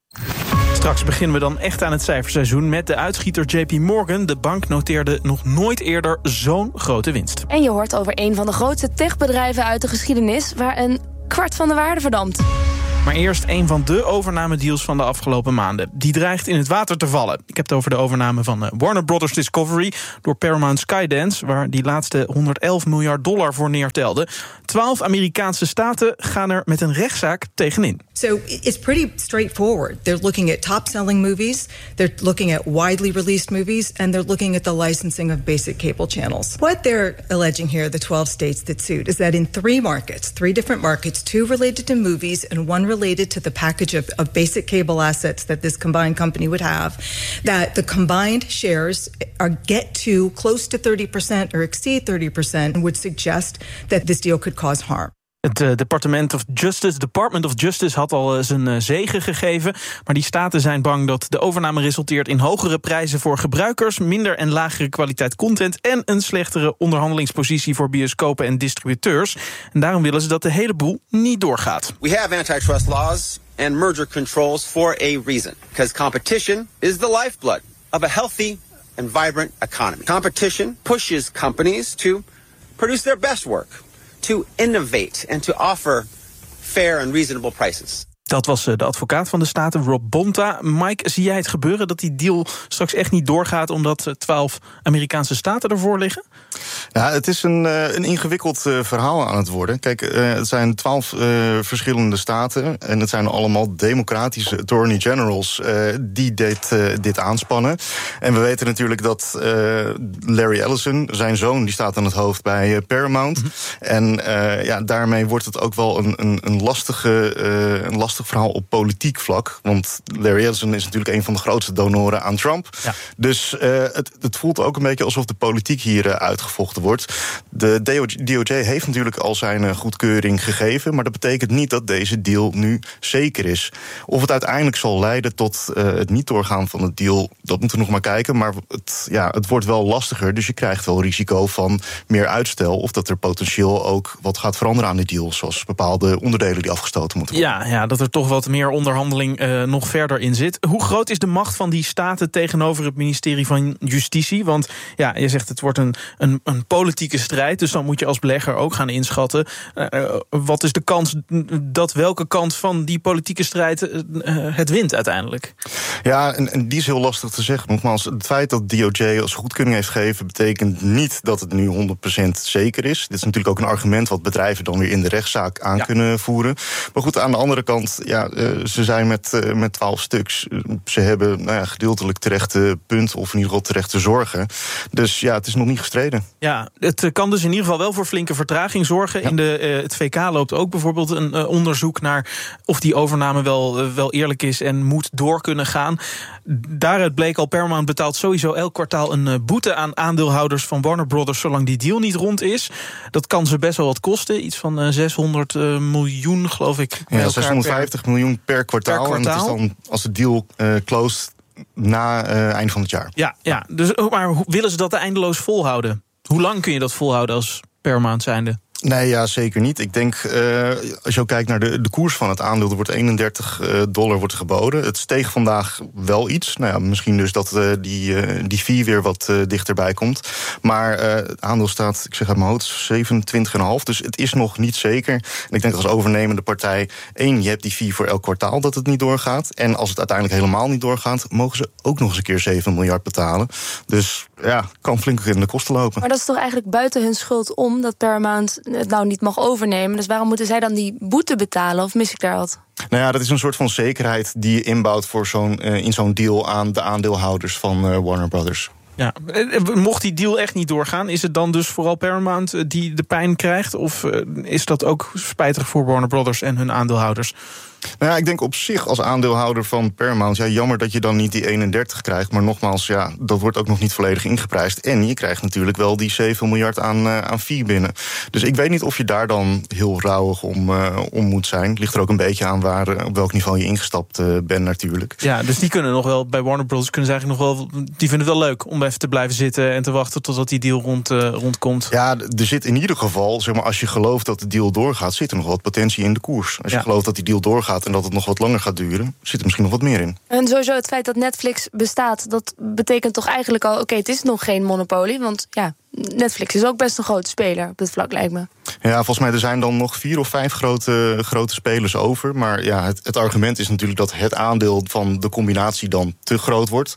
Straks beginnen we dan echt aan het cijferseizoen met de uitschieter J P Morgan. De bank noteerde nog nooit eerder zo'n grote winst. En je hoort over een van de grootste techbedrijven uit de geschiedenis, waar een kwart van de waarde verdampt. Maar eerst een van de overnamedeals van de afgelopen maanden. Die dreigt in het water te vallen. Ik heb het over de overname van Warner Brothers Discovery door Paramount Skydance, waar die laatste honderdelf miljard dollar voor neertelde. Twaalf Amerikaanse staten gaan er met een rechtszaak tegenin. So it's pretty straightforward. They're looking at top-selling movies, they're looking at widely released movies, and they're looking at the licensing of basic cable channels. What they're alleging here, the twelve states that sued, is that in three markets, three different markets, two related to movies and one related to the package of, of basic cable assets that this combined company would have, that the combined shares are get to close to thirty percent or exceed thirty percent and would suggest that this deal could cause harm. Het uh, Department of Justice, Department of Justice had al uh, zijn uh, zegen gegeven. Maar die staten zijn bang dat de overname resulteert in hogere prijzen voor gebruikers, minder en lagere kwaliteit content en een slechtere onderhandelingspositie voor bioscopen en distributeurs. En daarom willen ze dat de hele boel niet doorgaat. We have antitrust laws and merger controls for a reason. Because competition is the lifeblood of a healthy and vibrant economy. Competition pushes companies to produce their best work, to innovate and to offer fair and reasonable prices. Dat was de advocaat van de Staten, Rob Bonta. Mike, zie jij het gebeuren dat die deal straks echt niet doorgaat omdat twaalf Amerikaanse staten ervoor liggen? Ja, het is een, een ingewikkeld verhaal aan het worden. Kijk, het zijn twaalf uh, verschillende staten en het zijn allemaal democratische attorney generals uh, die dit, uh, dit aanspannen. En we weten natuurlijk dat uh, Larry Ellison, zijn zoon, die staat aan het hoofd bij uh, Paramount. Mm-hmm. En uh, ja, daarmee wordt het ook wel een, een, een lastige, uh, een lastige verhaal op politiek vlak. Want Larry Ellison is natuurlijk een van de grootste donoren aan Trump. Ja. Dus uh, het, het voelt ook een beetje alsof de politiek hier uh, uitgevochten wordt. De D O J heeft natuurlijk al zijn uh, goedkeuring gegeven, maar dat betekent niet dat deze deal nu zeker is. Of het uiteindelijk zal leiden tot uh, het niet doorgaan van het deal, dat moeten we nog maar kijken. Maar het, ja, het wordt wel lastiger, dus je krijgt wel risico van meer uitstel, of dat er potentieel ook wat gaat veranderen aan die deal, zoals bepaalde onderdelen die afgestoten moeten worden. Ja, ja, dat er toch wat meer onderhandeling uh, nog verder in zit. Hoe groot is de macht van die staten tegenover het ministerie van Justitie? Want ja, je zegt het wordt een, een, een politieke strijd, dus dan moet je als belegger ook gaan inschatten. Uh, wat is de kans dat welke kant van die politieke strijd uh, het wint uiteindelijk? Ja, en, en die is heel lastig te zeggen. Nogmaals, het feit dat D O J als goedkeuring heeft gegeven betekent niet dat het nu honderd procent zeker is. Dit is natuurlijk ook een argument wat bedrijven dan weer in de rechtszaak aan ja. kunnen voeren. Maar goed, aan de andere kant, ja, uh, ze zijn met, uh, met twaalf stuks. Ze hebben nou ja, gedeeltelijk terechte punt, of in ieder geval terechte zorgen. Dus ja, het is nog niet gestreden. Ja, het kan dus in ieder geval wel voor flinke vertraging zorgen. Ja. In de, uh, het V K loopt ook bijvoorbeeld een uh, onderzoek naar of die overname wel, uh, wel eerlijk is en moet door kunnen gaan. Daaruit bleek al, Paramount betaalt sowieso elk kwartaal een uh, boete aan aandeelhouders van Warner Brothers zolang die deal niet rond is. Dat kan ze best wel wat kosten. Iets van uh, zeshonderd uh, miljoen, geloof ik. Ja, zeshonderdvijftig per, miljoen per kwartaal. per kwartaal. En het is dan, als de deal uh, closed, na uh, eind van het jaar. Ja, ja, dus, maar willen ze dat eindeloos volhouden? Hoe lang kun je dat volhouden als Paramount zijnde? Nee, ja, zeker niet. Ik denk, uh, als je ook kijkt naar de, de koers van het aandeel, er wordt eenendertig dollar wordt geboden. Het steeg vandaag wel iets. Nou ja, misschien dus dat uh, die, uh, die fee weer wat uh, dichterbij komt. Maar uh, het aandeel staat, ik zeg uit mijn hoofd, zevenentwintig komma vijf. Dus het is nog niet zeker. En ik denk als overnemende partij, één, je hebt die fee voor elk kwartaal dat het niet doorgaat. En als het uiteindelijk helemaal niet doorgaat, mogen ze ook nog eens een keer zeven miljard betalen. Dus ja, kan flink in de kosten lopen. Maar dat is toch eigenlijk buiten hun schuld om dat Paramount het nou niet mag overnemen. Dus waarom moeten zij dan die boete betalen? Of mis ik daar wat? Nou ja, dat is een soort van zekerheid die je inbouwt voor zo'n, uh, in zo'n deal aan de aandeelhouders van uh, Warner Brothers. Ja, mocht die deal echt niet doorgaan, is het dan dus vooral Paramount die de pijn krijgt? Of is dat ook spijtig voor Warner Brothers en hun aandeelhouders? Nou ja, ik denk op zich als aandeelhouder van Paramount, ja, jammer dat je dan niet die eenendertig krijgt. Maar nogmaals, ja, dat wordt ook nog niet volledig ingeprijsd. En je krijgt natuurlijk wel die zeven miljard aan, uh, aan fee binnen. Dus ik weet niet of je daar dan heel rauwig om, uh, om moet zijn. Het ligt er ook een beetje aan waar, uh, op welk niveau je ingestapt uh, bent natuurlijk. Ja, dus die kunnen nog wel, bij Warner Bros. kunnen ze eigenlijk nog wel, die vinden het wel leuk om even te blijven zitten en te wachten totdat die deal rond, uh, rondkomt. Ja, er zit in ieder geval, zeg maar, als je gelooft dat de deal doorgaat, zit er nog wat potentie in de koers. Als je ja. gelooft dat die deal doorgaat en dat het nog wat langer gaat duren, zit er misschien nog wat meer in. En sowieso het feit dat Netflix bestaat, dat betekent toch eigenlijk al, oké, okay, het is nog geen monopolie, want ja, Netflix is ook best een grote speler op dit vlak, lijkt me. Ja, volgens mij er zijn dan nog vier of vijf grote, grote spelers over. Maar ja, het, het argument is natuurlijk dat het aandeel van de combinatie dan te groot wordt.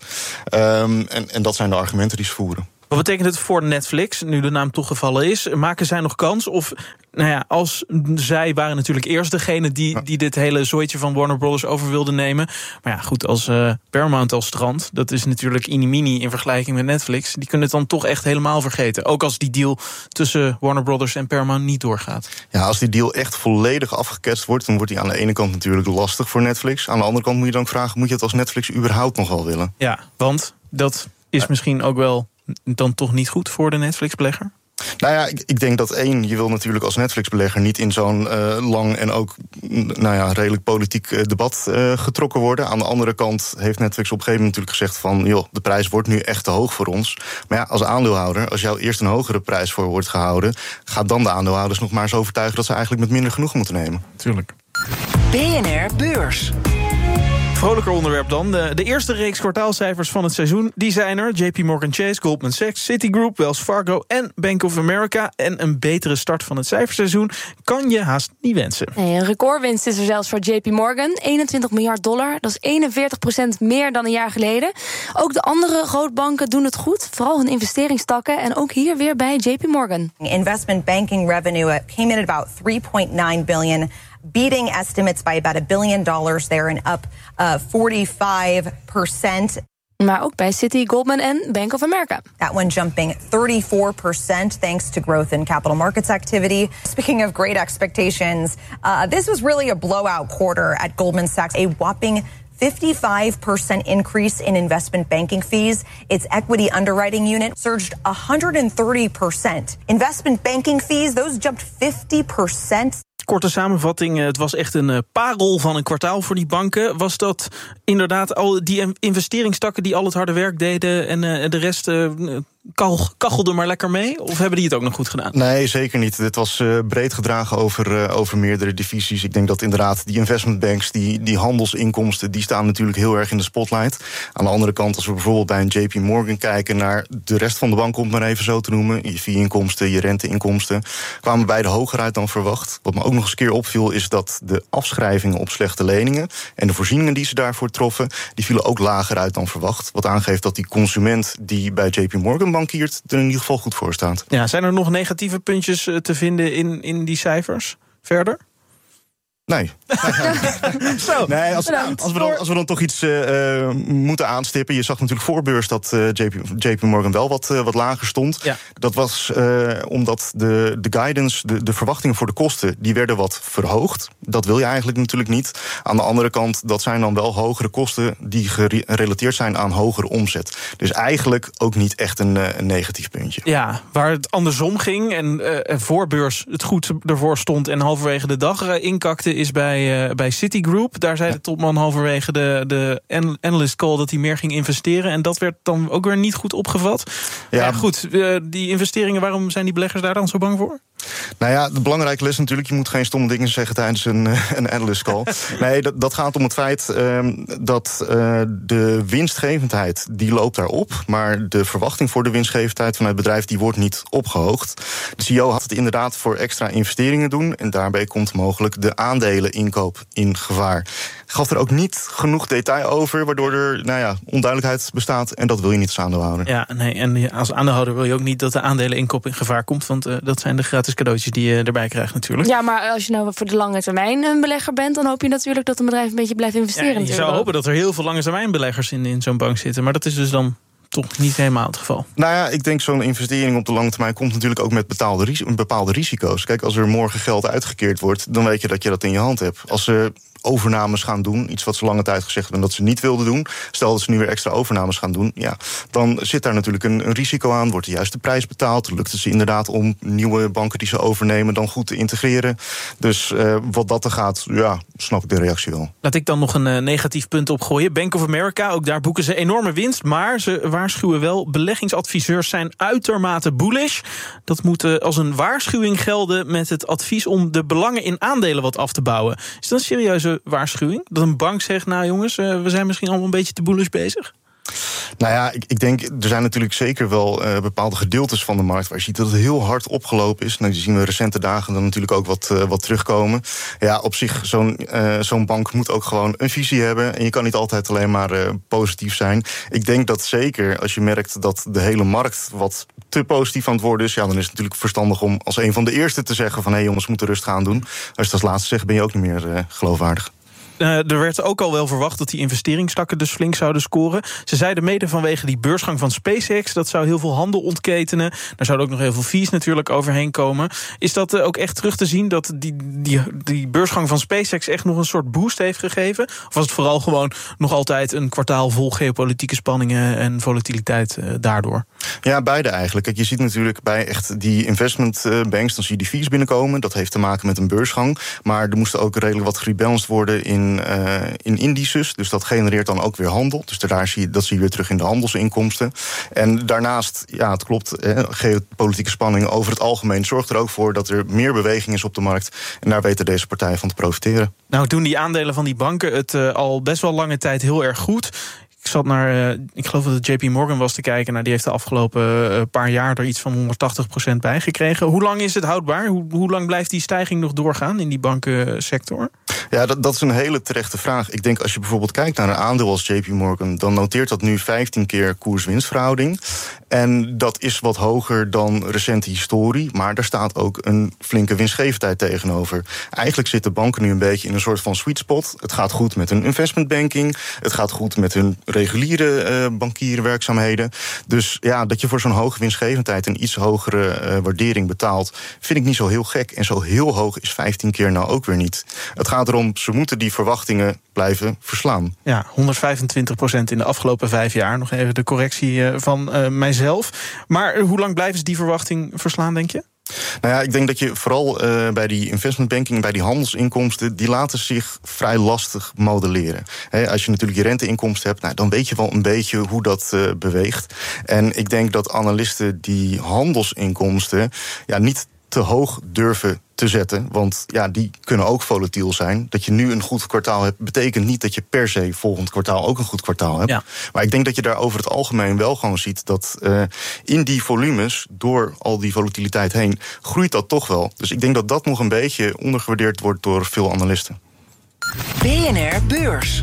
Um, en, en dat zijn de argumenten die ze voeren. Wat betekent het voor Netflix, nu de naam toch gevallen is? Maken zij nog kans? Of, nou ja, als zij waren natuurlijk eerst degene die, die dit hele zooitje van Warner Brothers over wilde nemen. Maar ja, goed, als uh, Paramount als strand, dat is natuurlijk inimini in vergelijking met Netflix. Die kunnen het dan toch echt helemaal vergeten. Ook als die deal tussen Warner Brothers en Paramount niet doorgaat. Ja, als die deal echt volledig afgeketst wordt, dan wordt die aan de ene kant natuurlijk lastig voor Netflix. Aan de andere kant moet je dan vragen, moet je het als Netflix überhaupt nog wel willen? Ja, want dat is misschien ook wel dan toch niet goed voor de Netflix-belegger? Nou ja, ik, ik denk dat één, je wil natuurlijk als Netflix-belegger niet in zo'n uh, lang en ook nou ja, redelijk politiek uh, debat uh, getrokken worden. Aan de andere kant heeft Netflix op een gegeven moment natuurlijk gezegd van, joh, de prijs wordt nu echt te hoog voor ons. Maar ja, als aandeelhouder, als jou eerst een hogere prijs voor wordt gehouden, gaat dan de aandeelhouders nog maar eens overtuigen dat ze eigenlijk met minder genoegen moeten nemen. Tuurlijk. B N R Beurs. Vrolijker onderwerp dan. De, de eerste reeks kwartaalcijfers van het seizoen, die zijn er. J P Morgan Chase, Goldman Sachs, Citigroup, Wells Fargo en Bank of America. En een betere start van het cijferseizoen kan je haast niet wensen. Nee, een recordwinst is er zelfs voor J P Morgan. eenentwintig miljard dollar, dat is eenenveertig procent meer dan een jaar geleden. Ook de andere grootbanken doen het goed, vooral hun investeringstakken. En ook hier weer bij J P Morgan. Investment banking revenue came in at about three point nine billion, beating estimates by about a billion dollars there and up uh, forty-five percent. Maar ook bij Citi, Goldman en Bank of America. That one jumping thirty-four percent thanks to growth in capital markets activity. Speaking of great expectations, uh, this was really a blowout quarter at Goldman Sachs, a whopping fifty-five percent increase in investment banking fees. Its equity underwriting unit surged one hundred thirty percent. Investment banking fees, those jumped fifty percent. Korte samenvatting, het was echt een parel van een kwartaal voor die banken. Was dat inderdaad al die investeringstakken die al het harde werk deden en uh, de rest uh, kachelde maar lekker mee? Of hebben die het ook nog goed gedaan? Nee, zeker niet. Dit was uh, breed gedragen over, uh, over meerdere divisies. Ik denk dat inderdaad die investmentbanks, die, die handelsinkomsten, die staan natuurlijk heel erg in de spotlight. Aan de andere kant, als we bijvoorbeeld bij een J P Morgan kijken naar de rest van de bank, om het maar even zo te noemen, je fee-inkomsten, je renteinkomsten, kwamen beide hoger uit dan verwacht. Wat me ook nog eens een keer opviel, is dat de afschrijvingen op slechte leningen en de voorzieningen die ze daarvoor troffen, die vielen ook lager uit dan verwacht. Wat aangeeft dat die consument die bij J P Morgan bankiert er in ieder geval goed voor staat. Ja, zijn er nog negatieve puntjes te vinden in, in die cijfers verder? Nee. Zo, nee als, als, we dan, als we dan toch iets uh, moeten aanstippen. Je zag natuurlijk voorbeurs dat uh, J P, J P Morgan wel wat, uh, wat lager stond. Ja. Dat was uh, omdat de, de guidance, de, de verwachtingen voor de kosten, die werden wat verhoogd. Dat wil je eigenlijk natuurlijk niet. Aan de andere kant, dat zijn dan wel hogere kosten die gerelateerd zijn aan hogere omzet. Dus eigenlijk ook niet echt een, een negatief puntje. Ja, waar het andersom ging en uh, voorbeurs het goed ervoor stond en halverwege de dag uh, inkakte, is bij, uh, bij Citigroup. Daar zei de topman halverwege de, de analyst call dat hij meer ging investeren. En dat werd dan ook weer niet goed opgevat. Ja, ja goed, uh, die investeringen, waarom zijn die beleggers daar dan zo bang voor? Nou ja, de belangrijke les natuurlijk, je moet geen stomme dingen zeggen tijdens een, een analyst call. Nee, dat, dat gaat om het feit um, dat uh, de winstgevendheid, die loopt daarop. Maar de verwachting voor de winstgevendheid van het bedrijf, die wordt niet opgehoogd. De C E O had het inderdaad voor extra investeringen doen. En daarbij komt mogelijk de aandeleninkoop in gevaar. Gaf er ook niet genoeg detail over, waardoor er nou ja, onduidelijkheid bestaat. En dat wil je niet als aandeelhouder. Ja, nee, en als aandeelhouder wil je ook niet dat de aandeleninkoop in gevaar komt. Want uh, dat zijn de gratis cadeautjes die je erbij krijgt natuurlijk. Ja, maar als je nou voor de lange termijn een belegger bent, dan hoop je natuurlijk dat een bedrijf een beetje blijft investeren. Ja, je zou hopen dat er heel veel lange termijn beleggers in, in zo'n bank zitten. Maar dat is dus dan toch niet helemaal het geval. Nou ja, ik denk zo'n investering op de lange termijn komt natuurlijk ook met betaalde, bepaalde risico's. Kijk, als er morgen geld uitgekeerd wordt, dan weet je dat je dat in je hand hebt. Als ze overnames gaan doen, iets wat ze lange tijd gezegd hebben dat ze niet wilden doen, stel dat ze nu weer extra overnames gaan doen, ja, dan zit daar natuurlijk een, een risico aan, wordt de juiste prijs betaald, lukt het ze inderdaad om nieuwe banken die ze overnemen dan goed te integreren. Dus uh, wat dat er gaat, ja, snap ik de reactie wel. Laat ik dan nog een uh, negatief punt opgooien. Bank of America, ook daar boeken ze enorme winst, maar ze waarschuwen wel, beleggingsadviseurs zijn uitermate bullish. Dat moet uh, als een waarschuwing gelden met het advies om de belangen in aandelen wat af te bouwen. Is dat een serieuze waarschuwing? Dat een bank zegt, nou jongens, uh, we zijn misschien allemaal een beetje te bullish bezig? Nou ja, ik, ik denk, er zijn natuurlijk zeker wel uh, bepaalde gedeeltes van de markt waar je ziet dat het heel hard opgelopen is. Nou, die zien we recente dagen dan natuurlijk ook wat, uh, wat terugkomen. Ja, op zich, zo'n uh, zo'n bank moet ook gewoon een visie hebben. En je kan niet altijd alleen maar uh, positief zijn. Ik denk dat zeker als je merkt dat de hele markt wat te positief aan het worden is, ja, dan is het natuurlijk verstandig om als een van de eerste te zeggen van hé hey jongens, we moeten rustig aan doen. Als je dat laatste zegt, ben je ook niet meer uh, geloofwaardig. Uh, er werd ook al wel verwacht dat die investeringstakken dus flink zouden scoren. Ze zeiden mede vanwege die beursgang van SpaceX, dat zou heel veel handel ontketenen. Daar zouden ook nog heel veel fees natuurlijk overheen komen. Is dat uh, ook echt terug te zien dat die, die, die beursgang van SpaceX echt nog een soort boost heeft gegeven? Of was het vooral gewoon nog altijd een kwartaal vol geopolitieke spanningen en volatiliteit uh, daardoor? Ja, beide eigenlijk. Kijk, je ziet natuurlijk bij echt die investment banks, dan zie je die fees binnenkomen. Dat heeft te maken met een beursgang. Maar er moesten ook redelijk wat gerebalanced worden in in, uh, in indices. Dus dat genereert dan ook weer handel. Dus daar zie je, dat zie je weer terug in de handelsinkomsten. En daarnaast, ja, het klopt, eh, geopolitieke spanningen over het algemeen zorgt er ook voor dat er meer beweging is op de markt. En daar weten deze partijen van te profiteren. Nou, doen die aandelen van die banken het uh, al best wel lange tijd heel erg goed. Ik zat naar, uh, ik geloof dat het J P Morgan was te kijken. Nou, die heeft de afgelopen uh, paar jaar er iets van honderdtachtig procent bij gekregen. Hoe lang is het houdbaar? Hoe, hoe lang blijft die stijging nog doorgaan in die bankensector? Ja, dat, dat is een hele terechte vraag. Ik denk als je bijvoorbeeld kijkt naar een aandeel als J P Morgan, dan noteert dat nu vijftien keer koers-winstverhouding. En dat is wat hoger dan recente historie, maar daar staat ook een flinke winstgevendheid tegenover. Eigenlijk zitten banken nu een beetje in een soort van sweet spot. Het gaat goed met hun investmentbanking, het gaat goed met hun reguliere uh, bankierenwerkzaamheden. Dus ja, dat je voor zo'n hoge winstgevendheid een iets hogere uh, waardering betaalt, vind ik niet zo heel gek. En zo heel hoog is vijftien keer nou ook weer niet. Het gaat erom, ze moeten die verwachtingen blijven verslaan. Ja, honderdvijfentwintig procent in de afgelopen vijf jaar. Nog even de correctie uh, van uh, mijzelf. Maar hoe lang blijven ze die verwachting verslaan, denk je? Nou ja, ik denk dat je vooral uh, bij die investmentbanking, bij die handelsinkomsten, die laten zich vrij lastig modelleren. He, als je natuurlijk je renteinkomsten hebt, nou, dan weet je wel een beetje hoe dat uh, beweegt. En ik denk dat analisten die handelsinkomsten ja, niet te hoog durven te zetten, want ja, die kunnen ook volatiel zijn. Dat je nu een goed kwartaal hebt, betekent niet dat je per se volgend kwartaal ook een goed kwartaal hebt. Ja. Maar ik denk dat je daar over het algemeen wel gewoon ziet dat uh, in die volumes, door al die volatiliteit heen, groeit dat toch wel. Dus ik denk dat dat nog een beetje ondergewaardeerd wordt door veel analisten. B N R Beurs.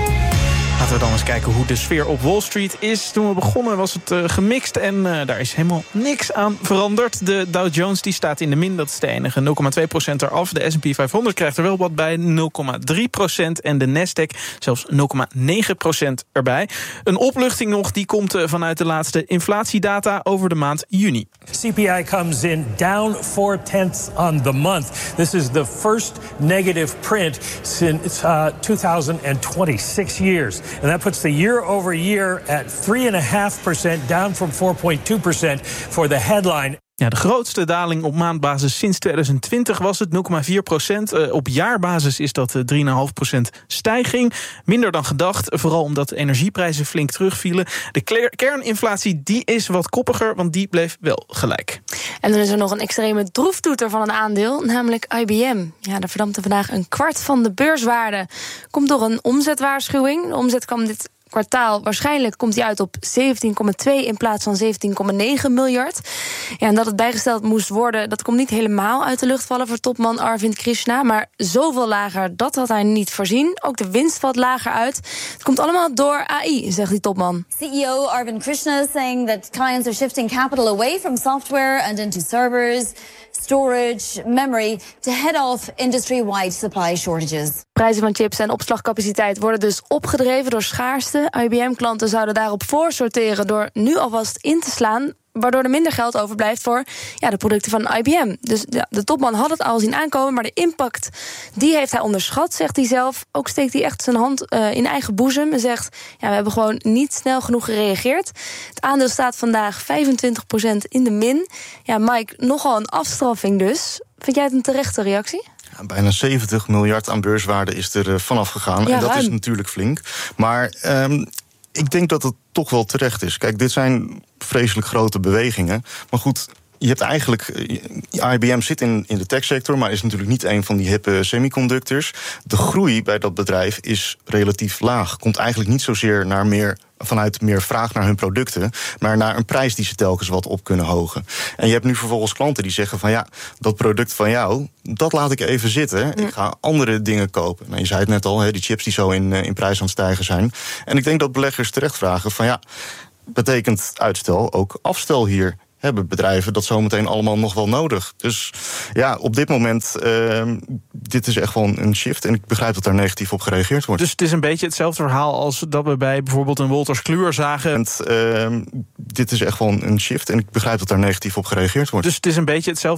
Laten we dan eens kijken hoe de sfeer op Wall Street is. Toen we begonnen was het uh, gemixt en uh, daar is helemaal niks aan veranderd. De Dow Jones die staat in de min, dat is de enige. nul komma twee procent eraf. De S en P vijfhonderd krijgt er wel wat bij, nul komma drie procent. En de Nasdaq zelfs nul komma negen procent erbij. Een opluchting nog, die komt uh, vanuit de laatste inflatiedata over de maand juni. C P I comes in down four tenths on the month. This is the first negative print since uh, two thousand twenty-six years. And that puts the year over year at three point five percent, down from four point two percent for the headline. Ja, de grootste daling op maandbasis sinds twintig twintig was het nul komma vier procent. Uh, op jaarbasis is dat uh, drie komma vijf procent stijging. Minder dan gedacht, vooral omdat de energieprijzen flink terugvielen. De kerninflatie die is wat koppiger, want die bleef wel gelijk. En dan is er nog een extreme droeftoeter van een aandeel, namelijk I B M. Ja, daar verdampte vandaag een kwart van de beurswaarde. Komt door een omzetwaarschuwing. De omzet kwam dit kwartaal, waarschijnlijk komt hij uit op zeventien komma twee in plaats van zeventien komma negen miljard. Ja, en dat het bijgesteld moest worden, dat komt niet helemaal uit de lucht vallen voor topman Arvind Krishna, maar zoveel lager, dat had hij niet voorzien. Ook de winst valt lager uit. Het komt allemaal door A I, zegt die topman. C E O Arvind Krishna saying that clients are shifting capital away from software and into servers, storage, memory to head off industry-wide supply shortages. Prijzen van chips en opslagcapaciteit worden dus opgedreven door schaarste. I B M-klanten zouden daarop voorsorteren door nu alvast in te slaan, waardoor er minder geld overblijft voor ja, de producten van I B M. Dus ja, de topman had het al zien aankomen, maar de impact die heeft hij onderschat, zegt hij zelf. Ook steekt hij echt zijn hand uh, in eigen boezem en zegt, ja, we hebben gewoon niet snel genoeg gereageerd. Het aandeel staat vandaag vijfentwintig procent in de min. Ja, Mike, nogal een afstraffing dus. Vind jij het een terechte reactie? Ja, bijna zeventig miljard aan beurswaarde is er uh, vanaf gegaan. Ja, en dat ruim. Is natuurlijk flink. Maar um, ik denk dat het toch wel terecht is. Kijk, dit zijn vreselijk grote bewegingen. Maar goed, je hebt eigenlijk, I B M zit in, in de techsector, maar is natuurlijk niet een van die hippe semiconductors. De groei bij dat bedrijf is relatief laag. Komt eigenlijk niet zozeer naar meer, vanuit meer vraag naar hun producten, maar naar een prijs die ze telkens wat op kunnen hogen. En je hebt nu vervolgens klanten die zeggen van ja, dat product van jou, dat laat ik even zitten. Ja. Ik ga andere dingen kopen. Nou, je zei het net al, he, die chips die zo in, in prijs aan het stijgen zijn. En ik denk dat beleggers terecht vragen van ja, betekent uitstel ook afstel hier? Hebben bedrijven dat zometeen allemaal nog wel nodig? Dus ja, op dit moment, uh, dit is echt gewoon een shift. En ik begrijp dat daar negatief op gereageerd wordt. Dus het is een beetje hetzelfde verhaal als dat we bij bijvoorbeeld een Wolters Kluwer zagen. En, uh, dit is echt gewoon een shift. En ik begrijp dat daar negatief op gereageerd wordt. Dus het is een beetje hetzelfde